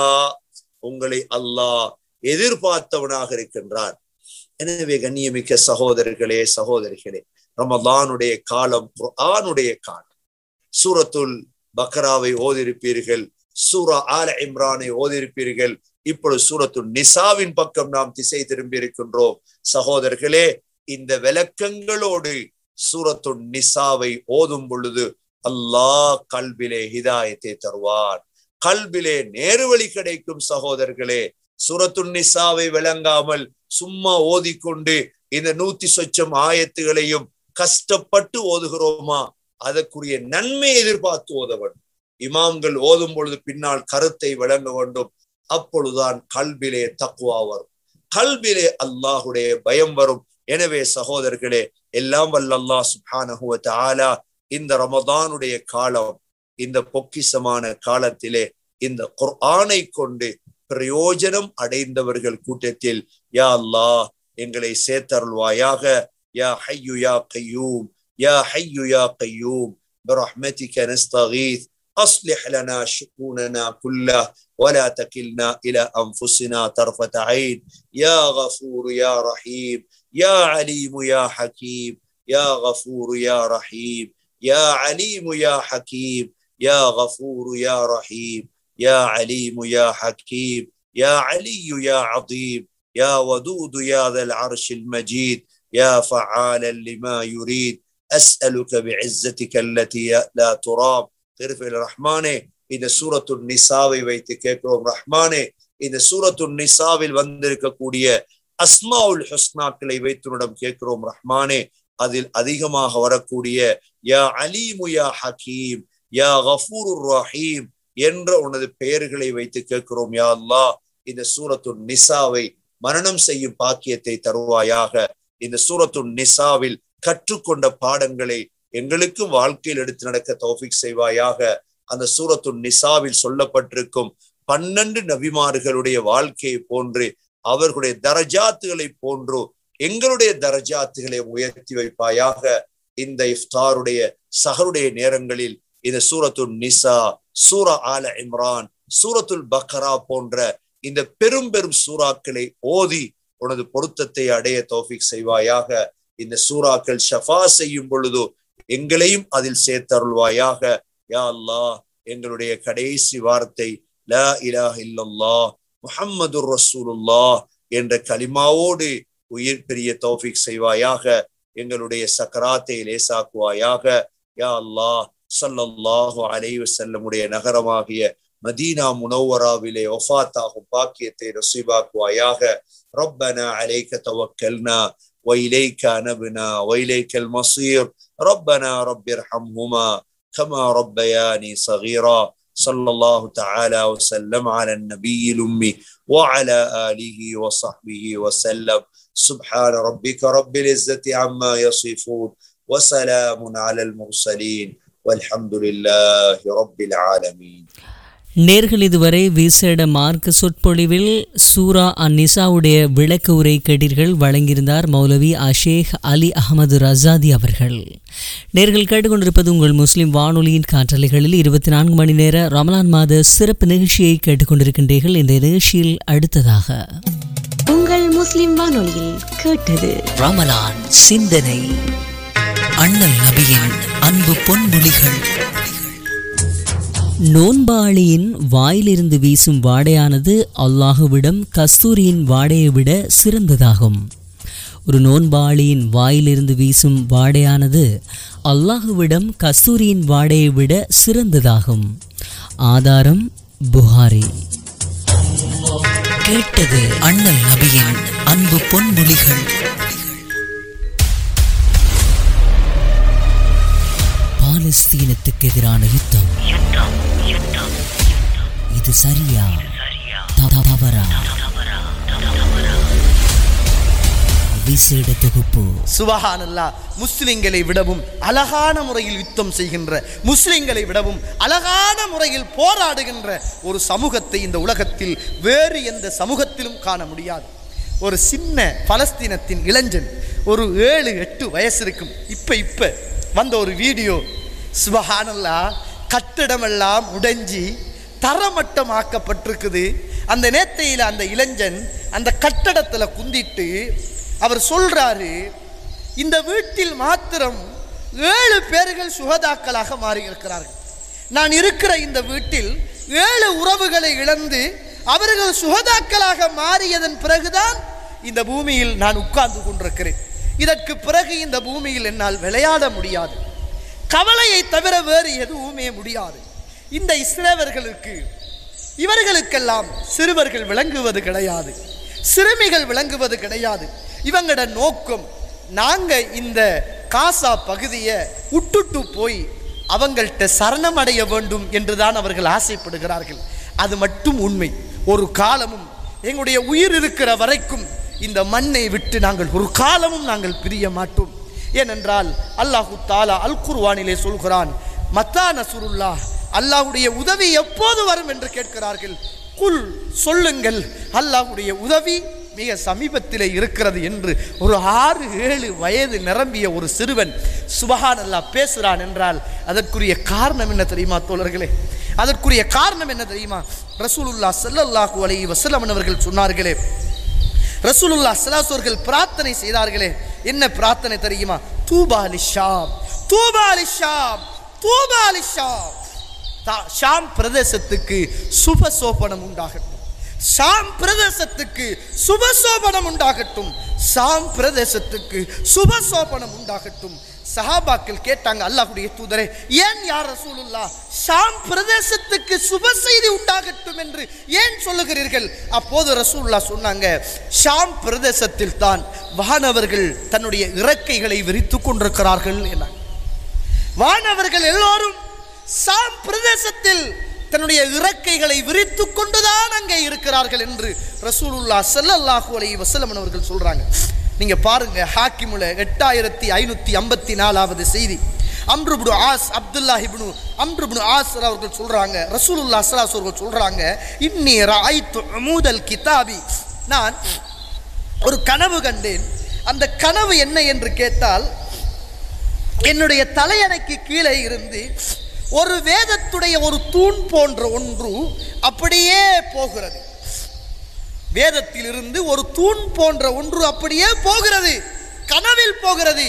உங்களை அல்லாஹ் எதிர்பார்த்தவனாக இருக்கின்றான். எனவே கண்ணியமிக்க சகோதரர்களே சகோதரிகளே, ரமலானுடைய காலம் குர்ஆனுடைய காலம். சூரத்துல் பக்ராவை ஓதிருப்பீர்கள், சூரா ஆல இம்ரானை ஓதிருப்பீர்கள். இப்பொழுது சூரத்துல் நிசாவின் பக்கம் நாம் திசை திரும்பி இருக்கின்றோம். சகோதரர்களே, இந்த விளக்கங்களோடு சூரத்துல் நிசாவை ஓதும் பொழுது அல்லாஹ் கல்பிலே ஹிதாயத்தை தருவான், கல்பிலே நேர்வழி கிடைக்கும். சகோதரர்களே, சூரத்துன் நிசாவை விளங்காமல் சும்மா ஓதிக்கொண்டு இந்த நூத்தி சொச்சம் ஆயத்துகளையும் கஷ்டப்பட்டு ஓதுகிறோமா? அதற்குரிய நன்மை எதிர்பார்த்து ஓத வேண்டும். இமாம்கள் ஓதும் பொழுது பின்னால் கருத்தை விளங்க வேண்டும். அப்பொழுதுதான் கல்பிலே தக்வா வரும், கல்பிலே அல்லாஹுடைய பயம் வரும். எனவே சகோதரர்களே, எல்லாம் வல்ல அல்லாஹ் சுப்ஹானஹு வ தஆலா இந்த ரமதானுடைய காலம், இந்த பொக்கிஷமான காலத்திலே இந்த குர்ஆனை கொண்டு பிரயோஜனம் அடைந்தவர்கள் கூட்டத்தில் யா அல்லாஹ் எங்களை சேர்த்தருள்வாயாக. யா ஹய்யு யா கய்யூம், யா ஹய்யு யா கய்யூம் برحمتك نستغيث أصلح لنا شؤوننا كلها ولا تكلنا إلى أنفسنا طرفة عين. يا غفور يا رحيم، يا عليم يا حكيم، يا غفور يا رحيم، يا عليم يا حكيم، يا غفور يا رحيم، يا عليم يا حكيم، يا علي يا عظيم، يا ودود يا ذا العرش المجيد، يا فعالا لما يريد. أسألك بعزتك التي لا ترام. تغفر الرحمانே, இந்த சூரத்துன் நிசாவை வைத்து கேட்கிறோம். ரஹ்மானே, இந்த சூரத்துன் நிசாவில் வந்திருக்கக்கூடிய அஸ்மாவுல் ஹுஸ்னாக்களை வைத்துடன் கேட்கிறோம். ரஹ்மானே, அதில் அதிகமாக வரக்கூடிய யா அலீமு யா ஹக்கீம், யா கஃபூருர் ரஹீம் என்ற உனது பெயர்களை வைத்து கேட்கிறோம். யா அல்லாஹ், இந்த சூரத்துன் நிசாவை மரணம் செய்யும் பாக்கியத்தை தருவாயாக. இந்த சூரத்துன் நிசாவில் கற்றுக்கொண்ட பாடங்களை எங்களுக்கும் வாழ்க்கையில் எடுத்து நடக்க தௌஃபீக் செய்வாயாக. அந்த சூரத்துன் நிசாவில் சொல்லப்பட்டிருக்கும் பன்னெண்டு நபிமார்களுடைய வாழ்க்கையை போன்று, அவர்களுடைய தரஜாத்துகளை போன்று எங்களுடைய தரஜாத்துகளை உயர்த்தி வைப்பாயாக. இந்த இஃப்தாருடைய சஹருடைய நேரங்களில் இந்த சூரத்துன் நிசா, சூரா ஆல இம்ரான், சூரத்துல் பக்ரா போன்ற இந்த பெரும் பெரும் சூறாக்களை ஓதி உனது பொருத்தத்தை அடைய தௌஃபீக் செய்வாயாக. இந்த சூறாக்கள் ஷஃபா செய்யும் பொழுது எங்களையும் அதில் சேர்த்தருள்வாயாக. யா அல்லாஹ், எங்களுடைய கடைசி வார்த்தை லா இலாஹ இல்லல்லாஹ் முஹம்மதுர் ரசூலுல்லாஹ் என்ற கலிமாவோடு உயிர் பெரிய தௌஃபீக் செய்வாயாக. எங்களுடைய சக்கராத்தை லேசாக்குவாயாக. யா அல்லாஹ், ஸல்லல்லாஹு அலைஹி வஸல்லமுடைய நகரமாகிய மதீனா முனவ்வராவிலே வஃபாத்தாகும் பாக்கியத்தை நஸீபாக்குவாயாக. ரப்பனா அலைக தவக்கல்னா وإليك نبنا وإليك المصير. ربنا رب ارحمهما كما ربياني صغيرا. ஸல்லல்லாஹு தஆலா வஸல்லம் அலா நபியில் உம்மி وعلى آله وصحبه وسلم سبحان ربك رب العزة عما يصفون وسلام على المرسلين والحمد لله رب العالمين. நேர்கள் இதுவரை விசேட மார்க்க சொற்பொழிவில் சூரா அந்நிசாவுடைய விளக்க உரை கேட்டீர்கள். வழங்கியிருந்தார் மௌலவி அஷேக் அலி அஹமது ரசாதி அவர்கள். நேர்கள் கேட்டுக்கொண்டிருப்பது உங்கள் முஸ்லிம் வானொலியின் காற்றலைகளில் இருபத்தி நான்கு மணி நேர ரமலான் மாத சிறப்பு நிகழ்ச்சியை கேட்டுக்கொண்டிருக்கின்றீர்கள். இந்த நிகழ்ச்சியில் அடுத்ததாக உங்கள் முஸ்லிம் வானொலியில் கேட்டது ரமலான் சிந்தனை, அண்ணல் நபியின் அன்பு பொன்மொழிகள். நோன்பாளியின் வாயிலிருந்து வீசும் வாடையானது அல்லாஹுவிடம் கஸ்தூரியின் வாடையை விட சிறந்ததாகும். ஒரு நோன்பாளியின் வாயிலிருந்து வீசும் வாடையானது அல்லாஹுவிடம் கஸ்தூரியின் வாடையை விட சிறந்ததாகும். ஆதாரம் புகாரி. கேட்டது அண்ணல் நபியின் அன்பு பொன்மொழிகள். பாலஸ்தீனத்துக்கு எதிரான யுத்தம் இது சரியா தவறா? விசேட தொகுப்பு. சுபஹானல்லாஹ். முஸ்லிம்களை விடவும் அழகான முறையில் யுத்தம் செய்கின்ற, முஸ்லிம்களை விடவும் அழகான முறையில் போராடுகின்ற ஒரு சமூகத்தை இந்த உலகத்தில் வேறு எந்த சமூகத்திலும் காண முடியாது. ஒரு சின்ன பலஸ்தீனத்தின் இளைஞன், ஒரு ஏழு எட்டு வயசு இருக்கும், இப்ப இப்ப வந்த ஒரு வீடியோ. சுபஹானல்லாஹ். கட்டிடமெல்லாம் உடைஞ்சி தரமட்டமாக்கப்பட்டிருக்குது. அந்த நேத்தையில் அந்த இளைஞன் அந்த கட்டடத்தில் குந்திட்டு அவர் சொல்றாரு, இந்த வீட்டில் மாத்திரம் ஏழு பேர்கள் சுகதாக்களாக மாறி இருக்கிறார்கள். நான் இருக்கிற இந்த வீட்டில் ஏழு உறவுகளை இழந்து அவர்கள் சுகதாக்களாக மாறியதன் பிறகுதான் இந்த பூமியில் நான் உட்கார்ந்து கொண்டிருக்கிறேன். இதற்கு பிறகு இந்த பூமியில் என்னால் விளையாட முடியாது. கவலையை தவிர வேறு எதுவுமே முடியாது. இந்த இஸ்ரேலர்களுக்கு, இவர்களுக்கெல்லாம் சிறுவர்கள் விளங்குவது கிடையாது, சிறுமிகள் விளங்குவது கிடையாது. இவங்களோட நோக்கம், நாங்க இந்த காசா பகுதியை விட்டுட்டு போய் அவங்கள்ட்ட சரணமடைய வேண்டும் என்றுதான் அவர்கள் ஆசைப்படுகிறார்கள். அது மட்டும் உண்மை. ஒரு காலமும் எங்களுடைய உயிர் இருக்கிற வரைக்கும் இந்த மண்ணை விட்டு நாங்கள் ஒரு காலமும் நாங்கள் பிரிய மாட்டோம். ஏனென்றால் அல்லாஹு தாலா அல் குர்ஆனிலே சொல்கிறான், மத்தா நஸ்ருல்லாஹ், அல்லாஹ்வுடைய உதவி எப்போது வரும் என்று கேட்கிறார்கள். குல், சொல்லுங்கள், அல்லாஹ்வுடைய உதவி மிக சமீபத்திலே இருக்கிறது என்று ஒரு ஆறு ஏழு வயது நிரம்பிய ஒரு சிறுவன் சுபஹானல்லாஹ் பேசுகிறான் என்றால் அதற்குரிய காரணம் என்ன தெரியுமா தோழர்களே? அதற்குரிய காரணம் என்ன தெரியுமா? ரசூலுல்லாஹ் ஸல்லல்லாஹு அலைஹி வஸல்லம் அவர்கள் சொன்னார்களே, ரசூலுல்லாஹ் ஸல்லல்லாஹு அவர்கள் பிரார்த்தனை செய்தார்களே, என்ன பிரார்த்தனை தெரியுமா? தூபா லிஷாம், தூபா லிஷாம், தூபா லிஷாம். ஷாம் பிரதேசத்துக்கு சுபசோபனம் உண்டாகட்டும், ஷாம் பிரதேசத்துக்கு சுபசோபனம் உண்டாகட்டும், ஷாம் பிரதேசத்துக்கு சுபசோபனம் உண்டாகட்டும். சஹாபாக்கள் கேட்டாங்க, அல்லாஹ்வுடைய தூதரே, ஏன் யா ரசூலுல்லாஹ் ஷாம் பிரதேசத்துக்கு சுப செய்தி உண்டாகட்டும் என்று ஏன் சொல்லுகிறீர்கள்? அப்போது ரசூலுல்லாஹ் சொன்னாங்க, ஷாம் பிரதேசத்தில் தான் வானவர்கள் தன்னுடைய இறக்கைகளை விரித்துக் கொண்டிருக்கிறார்கள் என. வானவர்கள் எல்லோரும் ஷாம் பிரதேசத்தில் தன்னுடைய இறக்கைகளை விரித்துக் கொண்டுதான் அங்கே இருக்கிறார்கள் என்று ரசூலுல்லாஹ் ஸல்லல்லாஹு அலைஹி வஸல்லம் அவர்கள் சொல்றாங்க. நீங்க பாருங்க, ஹாக்கிமுல எட்டாயிரத்தி ஐநூத்தி ஐம்பத்தி நாலாவது செய்தி. அம்ரு இப்னு ஆஸ், அப்துல்லாஹ் இப்னு அம்ரு இப்னு ஆஸ் அவர்கள் சொல்றாங்க, ரசூலுல்லாஹ் ஸல்லல்லாஹு அலைஹி வஸல்லம் சொல்றாங்க, இன்னி ரஅய்து உமூதல் கிதாபி, நான் ஒரு கனவு கண்டேன். அந்த கனவு என்ன என்று கேட்டால், என்னுடைய தலையணைக்கு கீழே இருந்து ஒரு வேதத்துடைய ஒரு தூண் போன்ற ஒன்று அப்படியே போகிறது. வேதத்தில் இருந்து ஒரு தூண் போன்ற ஒன்று அப்படியே போகிறது, கனவில் போகிறது.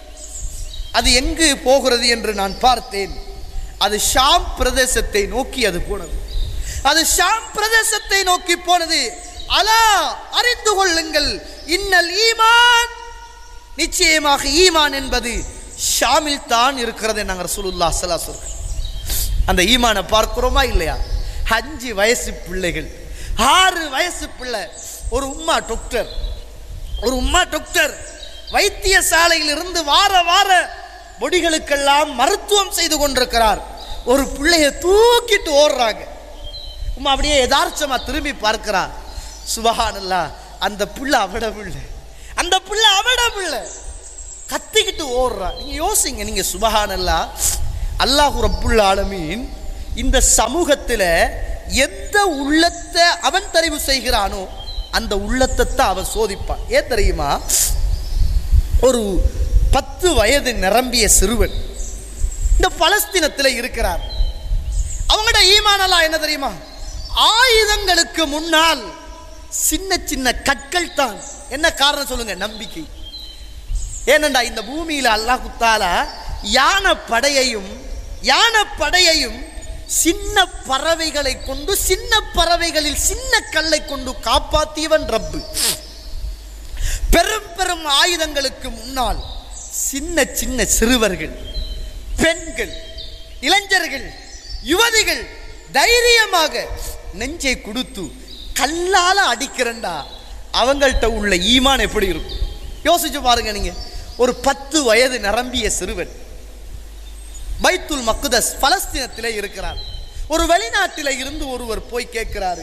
அது எங்கு போகிறது என்று நான் பார்த்தேன். அது ஷாம் பிரதேசத்தை நோக்கி அது போனது. அது ஷாம் பிரதேசத்தை நோக்கி போனது. அலா, அறிந்து கொள்ளுங்கள், இன்னல் ஈமான், நிச்சயமாக ஈமான் என்பது ஷாமில் தான் இருக்கிறது என்கிறாங்க ரசூலுல்லாஹ் ஸல்லல்லாஹு அலைஹி வஸல்லம். அந்த ஈமானை பார்க்கிறோமா இல்லையா? அஞ்சு வயசு பிள்ளைகள், ஆறு வயசு பிள்ளை, ஒரு உம்மா டாக்டர், ஒரு உம்மா டாக்டர் வைத்தியசாலையில் இருந்து வார வார பொடிகளுக்கெல்லாம் மருத்துவம் செய்து கொண்டிருக்கிறார். ஒரு பிள்ளைய தூக்கிட்டு ஓடுறாங்க. உமா அப்படியே யதார்த்தமா திரும்பி பார்க்கிறா. சுபஹானல்லாஹ், அந்த பிள்ளை அவட பிள்ளை, அந்த பிள்ளை அவட பிள்ளை கத்திக்கிட்டு ஓடுறா. நீங்க யோசிங்க, நீங்க சுபஹானல்லாஹ், அல்லாஹ் ரப்புல் ஆலமீன் இந்த சமூகத்துல எந்த உள்ளத்தை அவன் தெரிவு செய்கிறானோ அந்த உள்ளத்தை தான் அவன் சோதிப்பான். ஏன் தெரியுமா? ஒரு பத்து வயது நிரம்பிய சிறுவன் இந்த பலஸ்தீனத்தில் இருக்கிறார். அவங்களோட ஈமானெல்லாம் என்ன தெரியுமா? ஆயுதங்களுக்கு முன்னால் சின்ன சின்ன கற்கள் தான். என்ன காரணம் சொல்லுங்க? நம்பிக்கை. ஏனண்டா இந்த பூமியில் அல்லாஹ் தஆலா யானை படையையும் யானை படையையும் சின்ன பறவைகளை கொண்டு, சின்ன பறவைகளில் சின்ன கல்லை கொண்டு காப்பாற்றியவன் ரப்பு. பெரும் பெரும் ஆயுதங்களுக்கு முன்னால் சின்ன சின்ன சிறுவர்கள், பெண்கள், இளைஞர்கள், யுவதிகள் தைரியமாக நெஞ்சை கொடுத்து கல்லால அடிக்கிறண்டா அவங்கள்ட்ட உள்ள ஈமான் எப்படி இருக்கும்? யோசிச்சு பாருங்க. நீங்க ஒரு பத்து வயது நிரம்பிய சிறுவன் பைத்துல் மக்தஸ் பலஸ்தீனத்திலே இருக்கிறார். ஒரு வெளிநாட்டில இருந்து ஒருவர் போய் கேட்கிறாரு,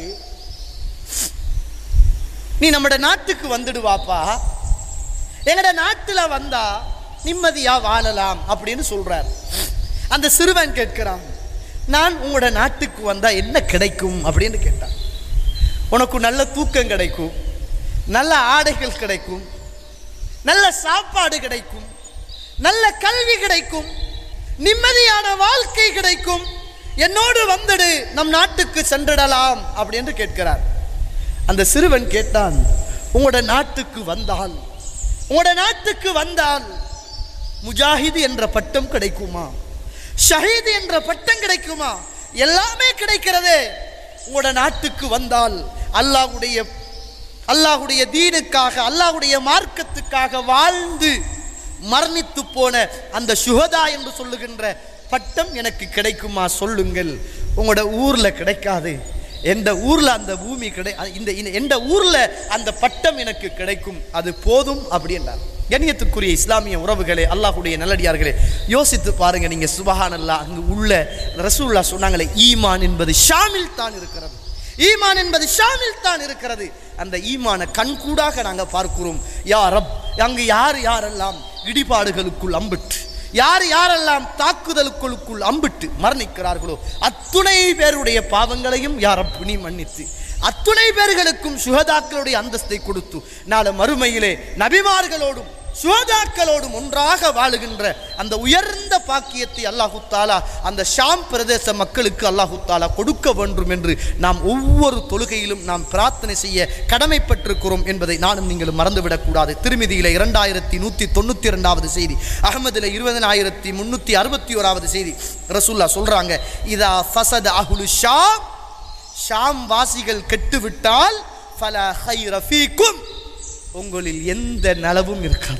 நீ நம்ம நாட்டுக்கு வந்துடுவாப்பா, எங்கட நாட்டுல வந்தா நிம்மதியா வாழலாம் அப்படின்னு சொல்றார். அந்த சிறுவன் கேட்கிறான், நான் உங்களோட நாட்டுக்கு வந்தா என்ன கிடைக்கும் அப்படின்னு கேட்டான். உனக்கு நல்ல தூக்கம் கிடைக்கும், நல்ல ஆடைகள் கிடைக்கும், நல்ல சாப்பாடு கிடைக்கும், நல்ல கல்வி கிடைக்கும், நிம்மதியான வாழ்க்கை கிடைக்கும், என்னோடு வந்துடு, நம் நாட்டுக்கு சென்றிடலாம் அப்படின்னு கேட்கிறார். அந்த சிறுவன் கேட்டான், உங்களோட நாட்டுக்கு வந்தால் உங்களோட நாட்டுக்கு வந்தால் முஜாஹிது என்ற பட்டம் கிடைக்குமா? ஷஹீது என்ற பட்டம் கிடைக்குமா? எல்லாமே கிடைக்கிறதே. உங்களோட நாட்டுக்கு வந்தால் அல்லாஹ்வுடைய அல்லாஹ்வுடைய தீனுக்காக, அல்லாஹ்வுடைய மார்க்கத்துக்காக வாழ்ந்து மரணித்து போன அந்த சுஹதா என்று சொல்லுகின்ற பட்டம் எனக்கு கிடைக்குமா? சொல்லுங்கள். உங்களோட ஊர்ல கிடைக்காது, எந்த ஊர்ல அந்த பூமி கிடை இந்த எந்த ஊர்ல அந்த பட்டம் எனக்கு கிடைக்கும், அது போதும் அப்படி என்றார். கண்ணியத்துக்குரிய இஸ்லாமிய உறவுகளே, அல்லாஹ்வுடைய நல்லடியார்களே, யோசித்து பாருங்க. நீங்க சுபஹானல்லாஹ், அங்கு உள்ள ரசூலுல்லாஹ் சொன்னாங்களே, ஈமான் என்பது ஷாமில் தான் இருக்கிறது, ஈமான் என்பது ஷாமில் தான் இருக்கிறது. அந்த ஈமான கண்கூடாக நாங்கள் பார்க்கிறோம். யா ரப், அங்கு யார் யாரெல்லாம் இடிபாடுகளுக்குள் அம்பிட்டு, யார் யாரெல்லாம் தாக்குதலுக்குள்ளுக்குள் அம்பிட்டு மரணிக்கிறார்களோ அத்துணை பேருடைய பாவங்களையும் யா ரப் நீ மன்னித்து, அத்துணை பேர்களுக்கும் சுஹதாக்களுடைய அந்தஸ்தை கொடுத்து, நாளை மறுமையிலே நபிமார்களோடும் சுஹதாக்களோடும் ஒன்றாக வாழுகின்ற அந்த உயர்ந்த பாக்கியத்தை அல்லாஹு தாலா அந்த ஷாம் பிரதேச மக்களுக்கு அல்லாஹு தாலா கொடுக்க வேண்டும் என்று நாம் ஒவ்வொரு தொழுகையிலும் நாம் பிரார்த்தனை செய்ய கடமைப்பட்டிருக்கிறோம் என்பதை நானும் நீங்களும் மறந்துவிடக்கூடாது. திருமிதியில இரண்டாயிரத்தி நூற்றி தொண்ணூற்றி இரண்டாவது செய்தி, அகமதுல இருபதனாயிரத்தி முன்னூற்றி அறுபத்தி ஓராவது செய்தி, ரசூல்லா சொல்றாங்க, இதா ஃபஸத அஹ்லு ஷாம், ஷாம் வாசிகள் கெட்டுவிட்டால் ஃபலா கைர ஃபீக்கும், உங்களில் எந்த நலவும் இருக்காது.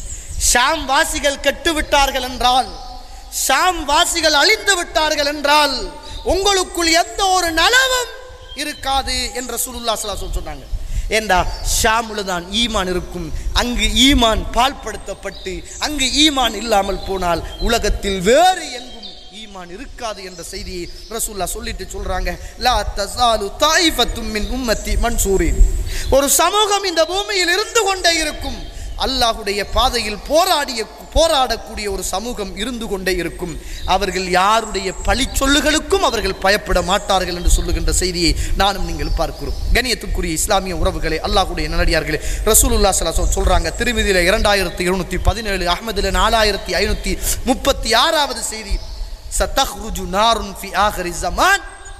ஷாம் வாசிகள் கெட்டு விட்டார்கள் என்றால், ஷாம் வாசிகள் அழிந்து விட்டார்கள் என்றால் உங்களுக்குள் எந்த ஒரு நலவும் இருக்காது என்று ரசூலுல்லாஹ் ஸல்லல்லாஹு அலைஹி வஸல்லம் சொன்னாங்க. ஏண்டா ஷாமுல தான் ஈமான் இருக்கும். அங்கு ஈமான் பால்படுத்தப்பட்டு அங்கு ஈமான் இல்லாமல் போனால் உலகத்தில் வேறு எங்கும் ஈமான் இருக்காது என்ற செய்தியை ரசூலுல்லாஹ் சொல்லிட்டு சொல்றாங்க. லா தஸாலு தாயிஃபத்தும் மின் உம்மத்தி மன்சூரின், ஒரு சமூகம் இந்த பூமியில் இருந்து கொண்டே இருக்கும், அல்லாஹ்வுடைய பாதையில் போராடிய போராடக்கூடிய ஒரு சமூகம் இருந்து கொண்டே இருக்கும். அவர்கள் யாருடைய பழி சொல்லுகளுக்கும் அவர்கள் பயப்பட மாட்டார்கள் என்று சொல்லுகின்ற செய்தியை நானும் நீங்கள் பார்க்கிறோம். கண்ணியத்துக்குரிய இஸ்லாமிய உறவுகளே, அல்லாஹ்வுடைய நல்லடியார்களே, ரசூலுல்லாஹ் ஸல்லல்லாஹு அலைஹி வஸல்லம் சொல்றாங்க. திருமதியில இரண்டாயிரத்தி இருநூற்றி பதினேழு, அஹ்மதுல நாலாயிரத்தி ஐநூற்றி முப்பத்தி ஆறாவது செய்தி, சதஹ்ருஜு நாருன் ஃபி ஆகிரி ஸமான்,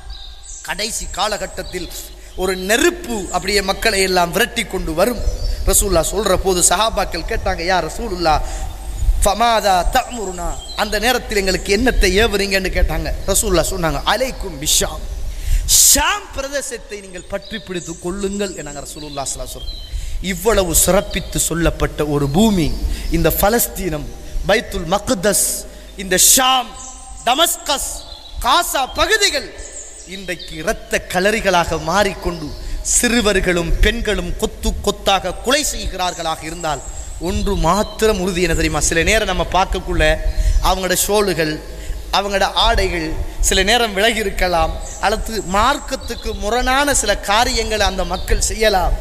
கடைசி காலகட்டத்தில் ஒரு நெருப்பு அப்படியே மக்களை எல்லாம் விரட்டி கொண்டு வரும். ரசூலுல்லாஹ் சொல்ற போது சஹாபாக்கள் கேட்டாங்க, யா ரசூலுல்லாஹ் ஃபமாதா தஅமுருனா, அந்த நேரத்தில் எங்களுக்கு என்னத்தை ஏவுறீங்கன்னு கேட்டாங்க. ரசூலுல்லாஹ் சொன்னாங்க, அலைக்கும் பிஷாம், ஷாம் பிரதேசத்தை நீங்கள் பற்றி பிடித்து கொள்ளுங்கள் என்னாங்க ரசூலுல்லாஹ் ஸல்லல்லாஹு அலைஹி வஸல்லம். இவ்வளவு சிறப்பித்து சொல்லப்பட்ட ஒரு பூமி இந்த பலஸ்தீனம், பைத்துல் மக்தஸ், இந்த ஷாம், டமஸ்கஸ், காசா பகுதிகள் இன்றைக்கு இரத்த கலரிகளாக மாறிக்கொண்டு சிறுவர்களும் பெண்களும் கொத்து கொத்தாக கொலை செய்கிறார்களாக இருந்தால் ஒன்று மாத்திரம் உறுதி என்ன தெரியுமா? சில நேரம் நம்ம பார்க்கக்குள்ள அவங்களோட ஷோல்கள், அவங்களோட ஆடைகள் சில நேரம் விலகி இருக்கலாம், அல்லது மார்க்கத்துக்கு முரணான சில காரியங்களை அந்த மக்கள் செய்யலாம்.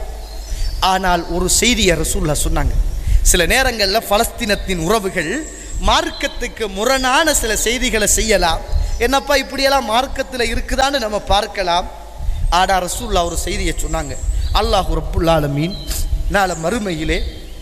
ஆனால் ஒரு செய்தியை ரசூலுல்லாஹ் சொன்னாங்க, சில நேரங்களில் பலஸ்தீனத்தின் உறவுகள் மார்க்கத்துக்கு முரணான சில செய்திகளை செய்யலாம். என்னப்பா இப்படியெல்லாம் மார்க்கத்தில் இருக்குதான்னு நம்ம பார்க்கலாம். ஆடா ரசூலுல்லாஹ் ஒரு செய்தியை சொன்னாங்க, அல்லாஹ் ரப்புல் ஆலமீன் நாளை மறுமையிலே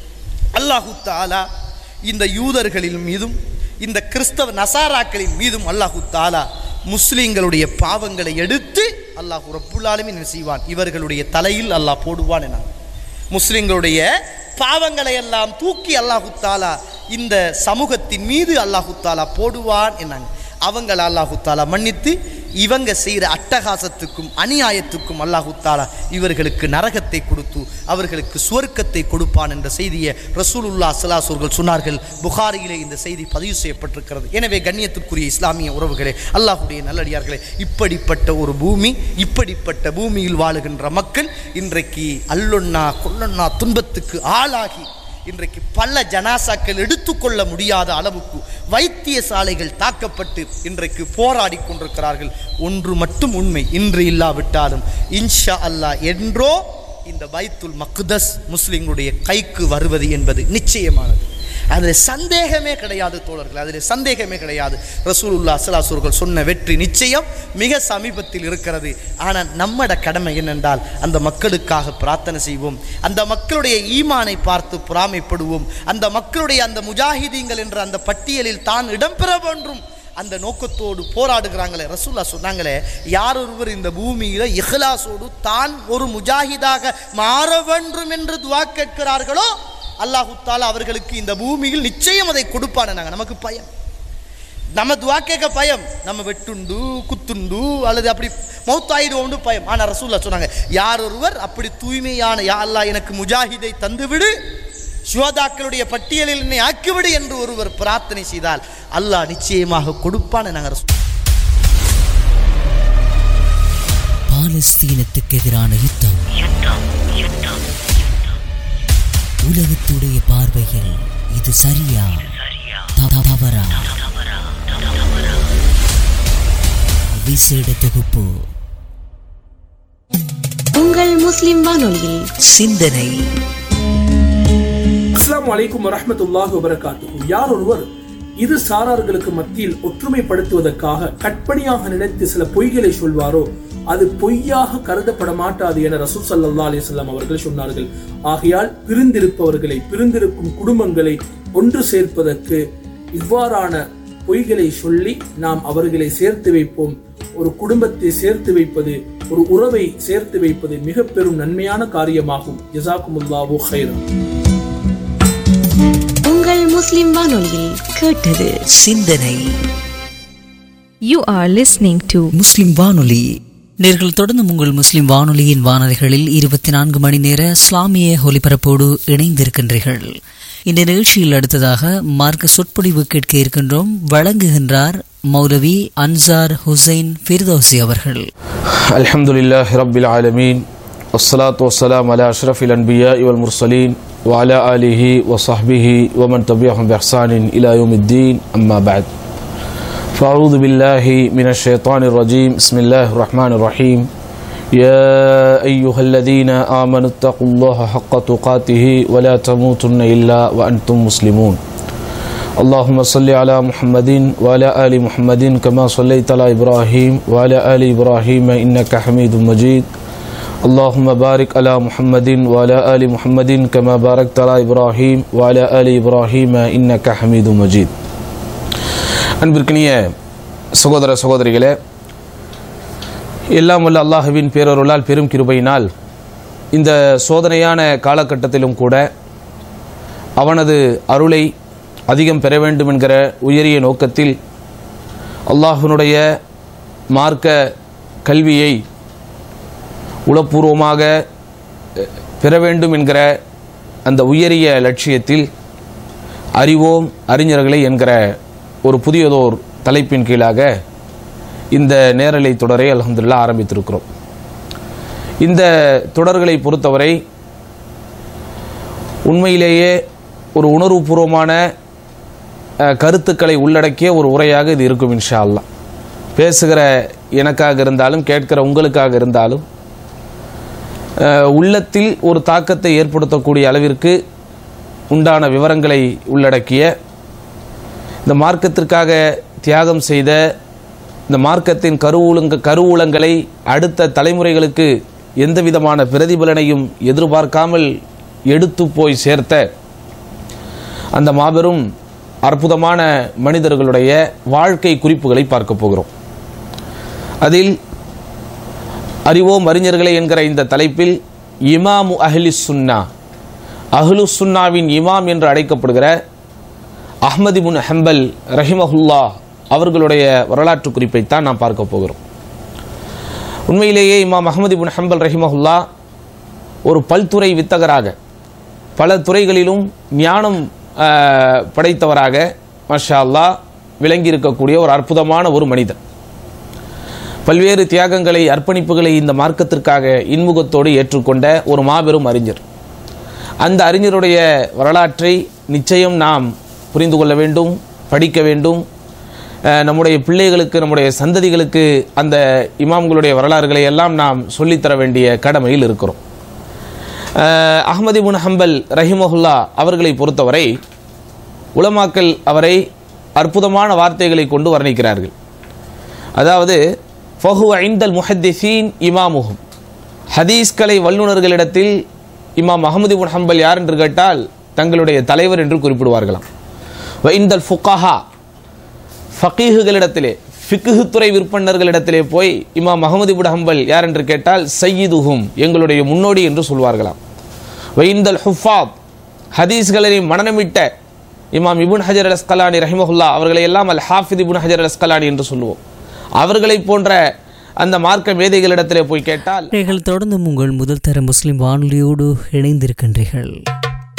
அல்லாஹு தஆலா இந்த யூதர்களின் மீதும் இந்த கிறிஸ்தவ நசாராக்களின் மீதும் அல்லாஹு தஆலா முஸ்லிம்களுடைய பாவங்களை எடுத்து அல்லாஹ் ரப்புல் ஆலமீன் என்ன செய்வான், இவர்களுடைய தலையில் அல்லாஹ் போடுவான் என. முஸ்லிம்களுடைய பாவங்களை எல்லாம் தூக்கி அல்லாஹு தஆலா இந்த சமூகத்தின் மீது அல்லாஹு தஆலா போடுவான் என்னாங்க. அவங்களை அல்லாஹு தஆலா மன்னித்து இவங்க செய்கிற அட்டகாசத்துக்கும் அநியாயத்துக்கும் அல்லாஹு தஆலா இவர்களுக்கு நரகத்தை கொடுத்து அவர்களுக்கு சுவர்க்கத்தை கொடுப்பான் என்ற செய்தியை ரசூலுல்லாஹ் ஸல்லல்லாஹு அலைஹி வஸல்லம் சொன்னார்கள். புகாரியிலே இந்த செய்தி பதிவு செய்யப்பட்டிருக்கிறது. எனவே கண்ணியத்திற்குரிய இஸ்லாமிய உறவுகளே, அல்லாஹுடைய நல்லடியார்களே, இப்படிப்பட்ட ஒரு பூமி, இப்படிப்பட்ட பூமியில் வாழுகின்ற மக்கள் இன்றைக்கு அல்லொன்னா கொல்லொன்னா துன்பத்துக்கு ஆளாகி இன்றைக்கு பல ஜனாசாக்கள் எடுத்துக்கொள்ள முடியாத அளவுக்கு வைத்தியசாலைகள் தாக்கப்பட்டு இன்றைக்கு போராடி கொண்டிருக்கிறார்கள். ஒன்று மட்டும் உண்மை, இன்று இல்லாவிட்டாலும் இன்ஷா அல்லாஹ் என்றோ இந்த பைத்துல் மக்தஸ் முஸ்லிம்களுடைய கைக்கு வருவது என்பது நிச்சயமானது. அதில் சந்தேகமே கிடையாது தோழர்கள், அதில் சந்தேகமே கிடையாது. ரசூலுல்லாஹ் ஸல்லல்லாஹு அலைஹி வஸல்லம் சொன்ன வெற்றி நிச்சயம் மிக சமீபத்தில் இருக்கிறது. ஆனால் நம்மட கடமை என்னென்றால் அந்த மக்களுக்காக பிரார்த்தனை செய்வோம், அந்த மக்களுடைய ஈமானை பார்த்து பொறாமைப்படுவோம், அந்த மக்களுடைய அந்த முஜாஹிதீன்கள் என்ற அந்த பட்டியலில் தான் இடம்பெற வேண்டும் அந்த நோக்கத்தோடு போராடுகிறாங்களே. ரசூலுல்லாஹ் சொன்னாங்களே, யார் ஒருவர் இந்த பூமியில இஹ்லாஸோடு தான் ஒரு முஜாஹிதாக மாற வேண்டும் என்று துஆ கேட்கிறார்களோ அல்லாஹு தஆலா அவர்களுக்கு இந்த பூமியில் நிச்சயம் அதை கொடுப்பான. நாங்கள் நமக்கு பயம், நம்ம துஆ கேட்க பயம், நம்ம வெட்டுண்டு குத்துண்டு அல்லது அப்படி மௌத்தாயிடுவோம்னு பயம். ஆனால் ரசூலுல்லாஹ் சொன்னாங்க, யார் ஒருவர் அப்படி தூய்மையான யா அல்லாஹ் எனக்கு முஜாஹிதை தந்துவிடு, ஷுஹதாக்களுடைய பட்டியலில் என்னை ஆக்கிவிடு என்று ஒருவர் பிரார்த்தனை செய்தால் அல்லாஹ் நிச்சயமாக கொடுப்பான. நாங்கள் பாலஸ்தீனத்துக்கு எதிரான யுத்தம் உலகத்துடைய பார்வையில் இது சரியா தவறா? விசேட தொகுப்பு உங்கள் முஸ்லிம் வானொலியில் சிந்தனை. அஸ்ஸலாமு அலைக்கும் வரஹ்மத்துல்லாஹி வபரகாத்துஹு. யார் ஒருவர் இரு சாரார்களுக்கு மத்தியில் ஒற்றுமைப்படுத்துவதற்காக கற்பனையாக நினைத்து சில பொய்களை சொல்வாரோ அது பொய்யாக கருதப்பட மாட்டாது என ரசூல் ஸல்லல்லாஹு அலைஹி வஸல்லம் அவர்கள் சொன்னார்கள். ஆகையால் பிரிந்திருப்பவர்களை, பிரிந்திருக்கும் குடும்பங்களை ஒன்று சேர்ப்பதற்கு இவ்வாறான பொய்களை சொல்லி நாம் அவர்களை சேர்த்து வைப்போம். ஒரு குடும்பத்தை சேர்த்து வைப்பது, ஒரு உறவை சேர்த்து வைப்பது மிக பெரும் நன்மையான காரியமாகும். ஜஸாக்குமுல்லாஹு கைரன். உங்கள் முஸ்லிம் வானொலியில் கேட்டது சிந்தனை. You are listening to முஸ்லிம் வானொலி. நேர்கள் தொடர்ந்து உங்கள் முஸ்லிம் வானொலியின் வானொலிகளில் இருபத்தி நான்கு மணி நேர இஸ்லாமிய ஒலிபரப்போடு இணைந்திருக்கின்றீர்கள். இந்த நிகழ்ச்சியில் அடுத்ததாக மார்க்க சொற்பொழிவு கேட்க இருக்கின்றோம். வழங்குகின்றார் மௌலவி அன்சார் ஹுசைன் ஃபிர்தௌசி அவர்கள். அல்ஹம்துலில்லாஹி ரப்பில் ஆலமீன், வஸ்ஸலாத்து வஸ்ஸலாமு அலா அஷ்ரஃபில் அன்பியாஇ வல் முர்ஸலீன் வ அலா ஆலிஹி வ ஸஹ்பிஹி வ மன் தபிஅஹும் பிஹ்சானின் இலா யௌமித்தீன். அம்மா பஅத். فأعوذ بالله من الشيطان الرجيم. بسم الله الرحمن الرحيم. يا أيها الذين آمنوا اتقوا الله حق تقاته ولا تموتن إلا وأنتم مسلمون. اللهم صل على محمد وعلى آل محمد كما صليت على إبراهيم وعلى آل إبراهيم إنك حميد مجيد. اللهم بارك على محمد وعلى آل محمد كما باركت على إبراهيم وعلى آل إبراهيم إنك حميد مجيد. அன்பிற்கினிய சகோதர சகோதரிகளே, எல்லாம் வல்ல அல்லாஹ்வின் பேரருளால் பெரும் கிருபையினால் இந்த சோதனையான காலகட்டத்திலும் கூட அவனது அருளை அதிகம் பெற வேண்டும் என்கிற உயரிய நோக்கத்தில் அல்லாஹ்வினுடைய மார்க்க கல்வியை உளப்பூர்வமாக பெற வேண்டும் என்கிற அந்த உயரிய லட்சியத்தில் அறிவோம் அறிஞர்களை என்கிற ஒரு புதியதோர் தலைப்பின் கீழாக இந்த நேரலை தொடரை அல்ஹம்துலில்லாஹ் ஆரம்பித்திருக்கிறோம். இந்த தொடர்களை பொறுத்தவரை உண்மையிலேயே ஒரு உணர்வுபூர்வமான கருத்துக்களை உள்ளடக்கிய ஒரு உரையாக இது இருக்கும் இன்ஷா அல்லாஹ். பேசுகிற எனக்காக இருந்தாலும் கேட்கிற உங்களுக்காக இருந்தாலும் உள்ளத்தில் ஒரு தாக்கத்தை ஏற்படுத்தக்கூடிய அளவிற்கு உண்டான விவரங்களை உள்ளடக்கிய, இந்த மார்க்கத்திற்காக தியாகம் செய்த, இந்த மார்க்கத்தின் கருவூலங்க கருவூலங்களை அடுத்த தலைமுறைகளுக்கு எந்த விதமான பிரதிபலனையும் எதிர்பார்க்காமல் எடுத்து போய் சேர்த்த அந்த மாபெரும் அற்புதமான மனிதர்களுடைய வாழ்க்கை குறிப்புகளை பார்க்க போகிறோம். அதில் அறிவோம் அறிஞர்களே என்கிற இந்த தலைப்பில் இமாமு அஹ்லி சுன்னா, அஹ்லு சுன்னாவின் இமாம் என்று அழைக்கப்படுகிற அஹ்மது இப்னு ஹம்பல் ரஹிமஹுல்லா அவர்களுடைய வரலாற்று குறிப்பைத்தான் நாம் பார்க்க போகிறோம். உண்மையிலேயே இமாம் அஹ்மது இப்னு ஹம்பல் ரஹிமஹுல்லா ஒரு பல்துறை வித்தகராக, பல துறைகளிலும் ஞானம் படைத்தவராக மாஷா அல்லாஹ் விளங்கி இருக்கக்கூடிய ஒரு அற்புதமான ஒரு மனிதர். பல்வேறு தியாகங்களை, அர்ப்பணிப்புகளை இந்த மார்க்கத்திற்காக இன்முகத்தோடு ஏற்றுக்கொண்ட ஒரு மாபெரும் அறிஞர். அந்த அறிஞருடைய வரலாற்றை நிச்சயம் நாம் புரிந்து கொள்ள வேண்டும், படிக்க வேண்டும். நம்முடைய பிள்ளைகளுக்கு, நம்முடைய சந்ததிகளுக்கு அந்த இமாம்களுடைய வரலாறுகளை எல்லாம் நாம் சொல்லித்தர வேண்டிய கடமையில் இருக்கிறோம். அஹ்மது இப்னு ஹம்பல் ரஹிமஹுல்லா அவர்களை பொறுத்தவரை உலமாக்கள் அவரை அற்புதமான வார்த்தைகளை கொண்டு வர்ணிக்கிறார்கள். அதாவது ஃபஹுவ இன்தல் முஹத்திஸீன் இமாமுஹும், ஹதீஸ்கலை வல்லுநர்களிடத்தில் இமாம் அஹ்மது இப்னு ஹம்பல் யார் என்று கேட்டால் தங்களுடைய தலைவர் என்று குறிப்பிடுவார்களாம். வ இன்தல் ஃபுகஹா, ஃபகீஹுகளிடத்திலே, ஃபிக்ஹு துறை விற்பனர்களிடத்திலே போய் இமாம் அஹ்மது இப்னு ஹம்பல் யார் என்று கேட்டால் சையிதுஹும், எங்களுடைய முன்னோடி என்று சொல்வார்களாம். வ இன்தல் ஹுஃபாத், ஹதீஸ்களை மனனமிட்ட இமாம் இப்னு ஹஜர் அல் அஸ்கலானி ரஹிமஹுல்லா அவர்களை எல்லாம் அல் ஹாஃபித் இப்னு ஹஜர் அல் அஸ்கலானி என்று சொல்லுவோம். அவர்களை போன்ற அந்த மார்க்க மேதைகளிடத்திலே போய் கேட்டால் தொடர்ந்து உங்கள் முதல் தர முஸ்லிம் வானொலியோடு இணைந்திருக்கின்றீர்கள்.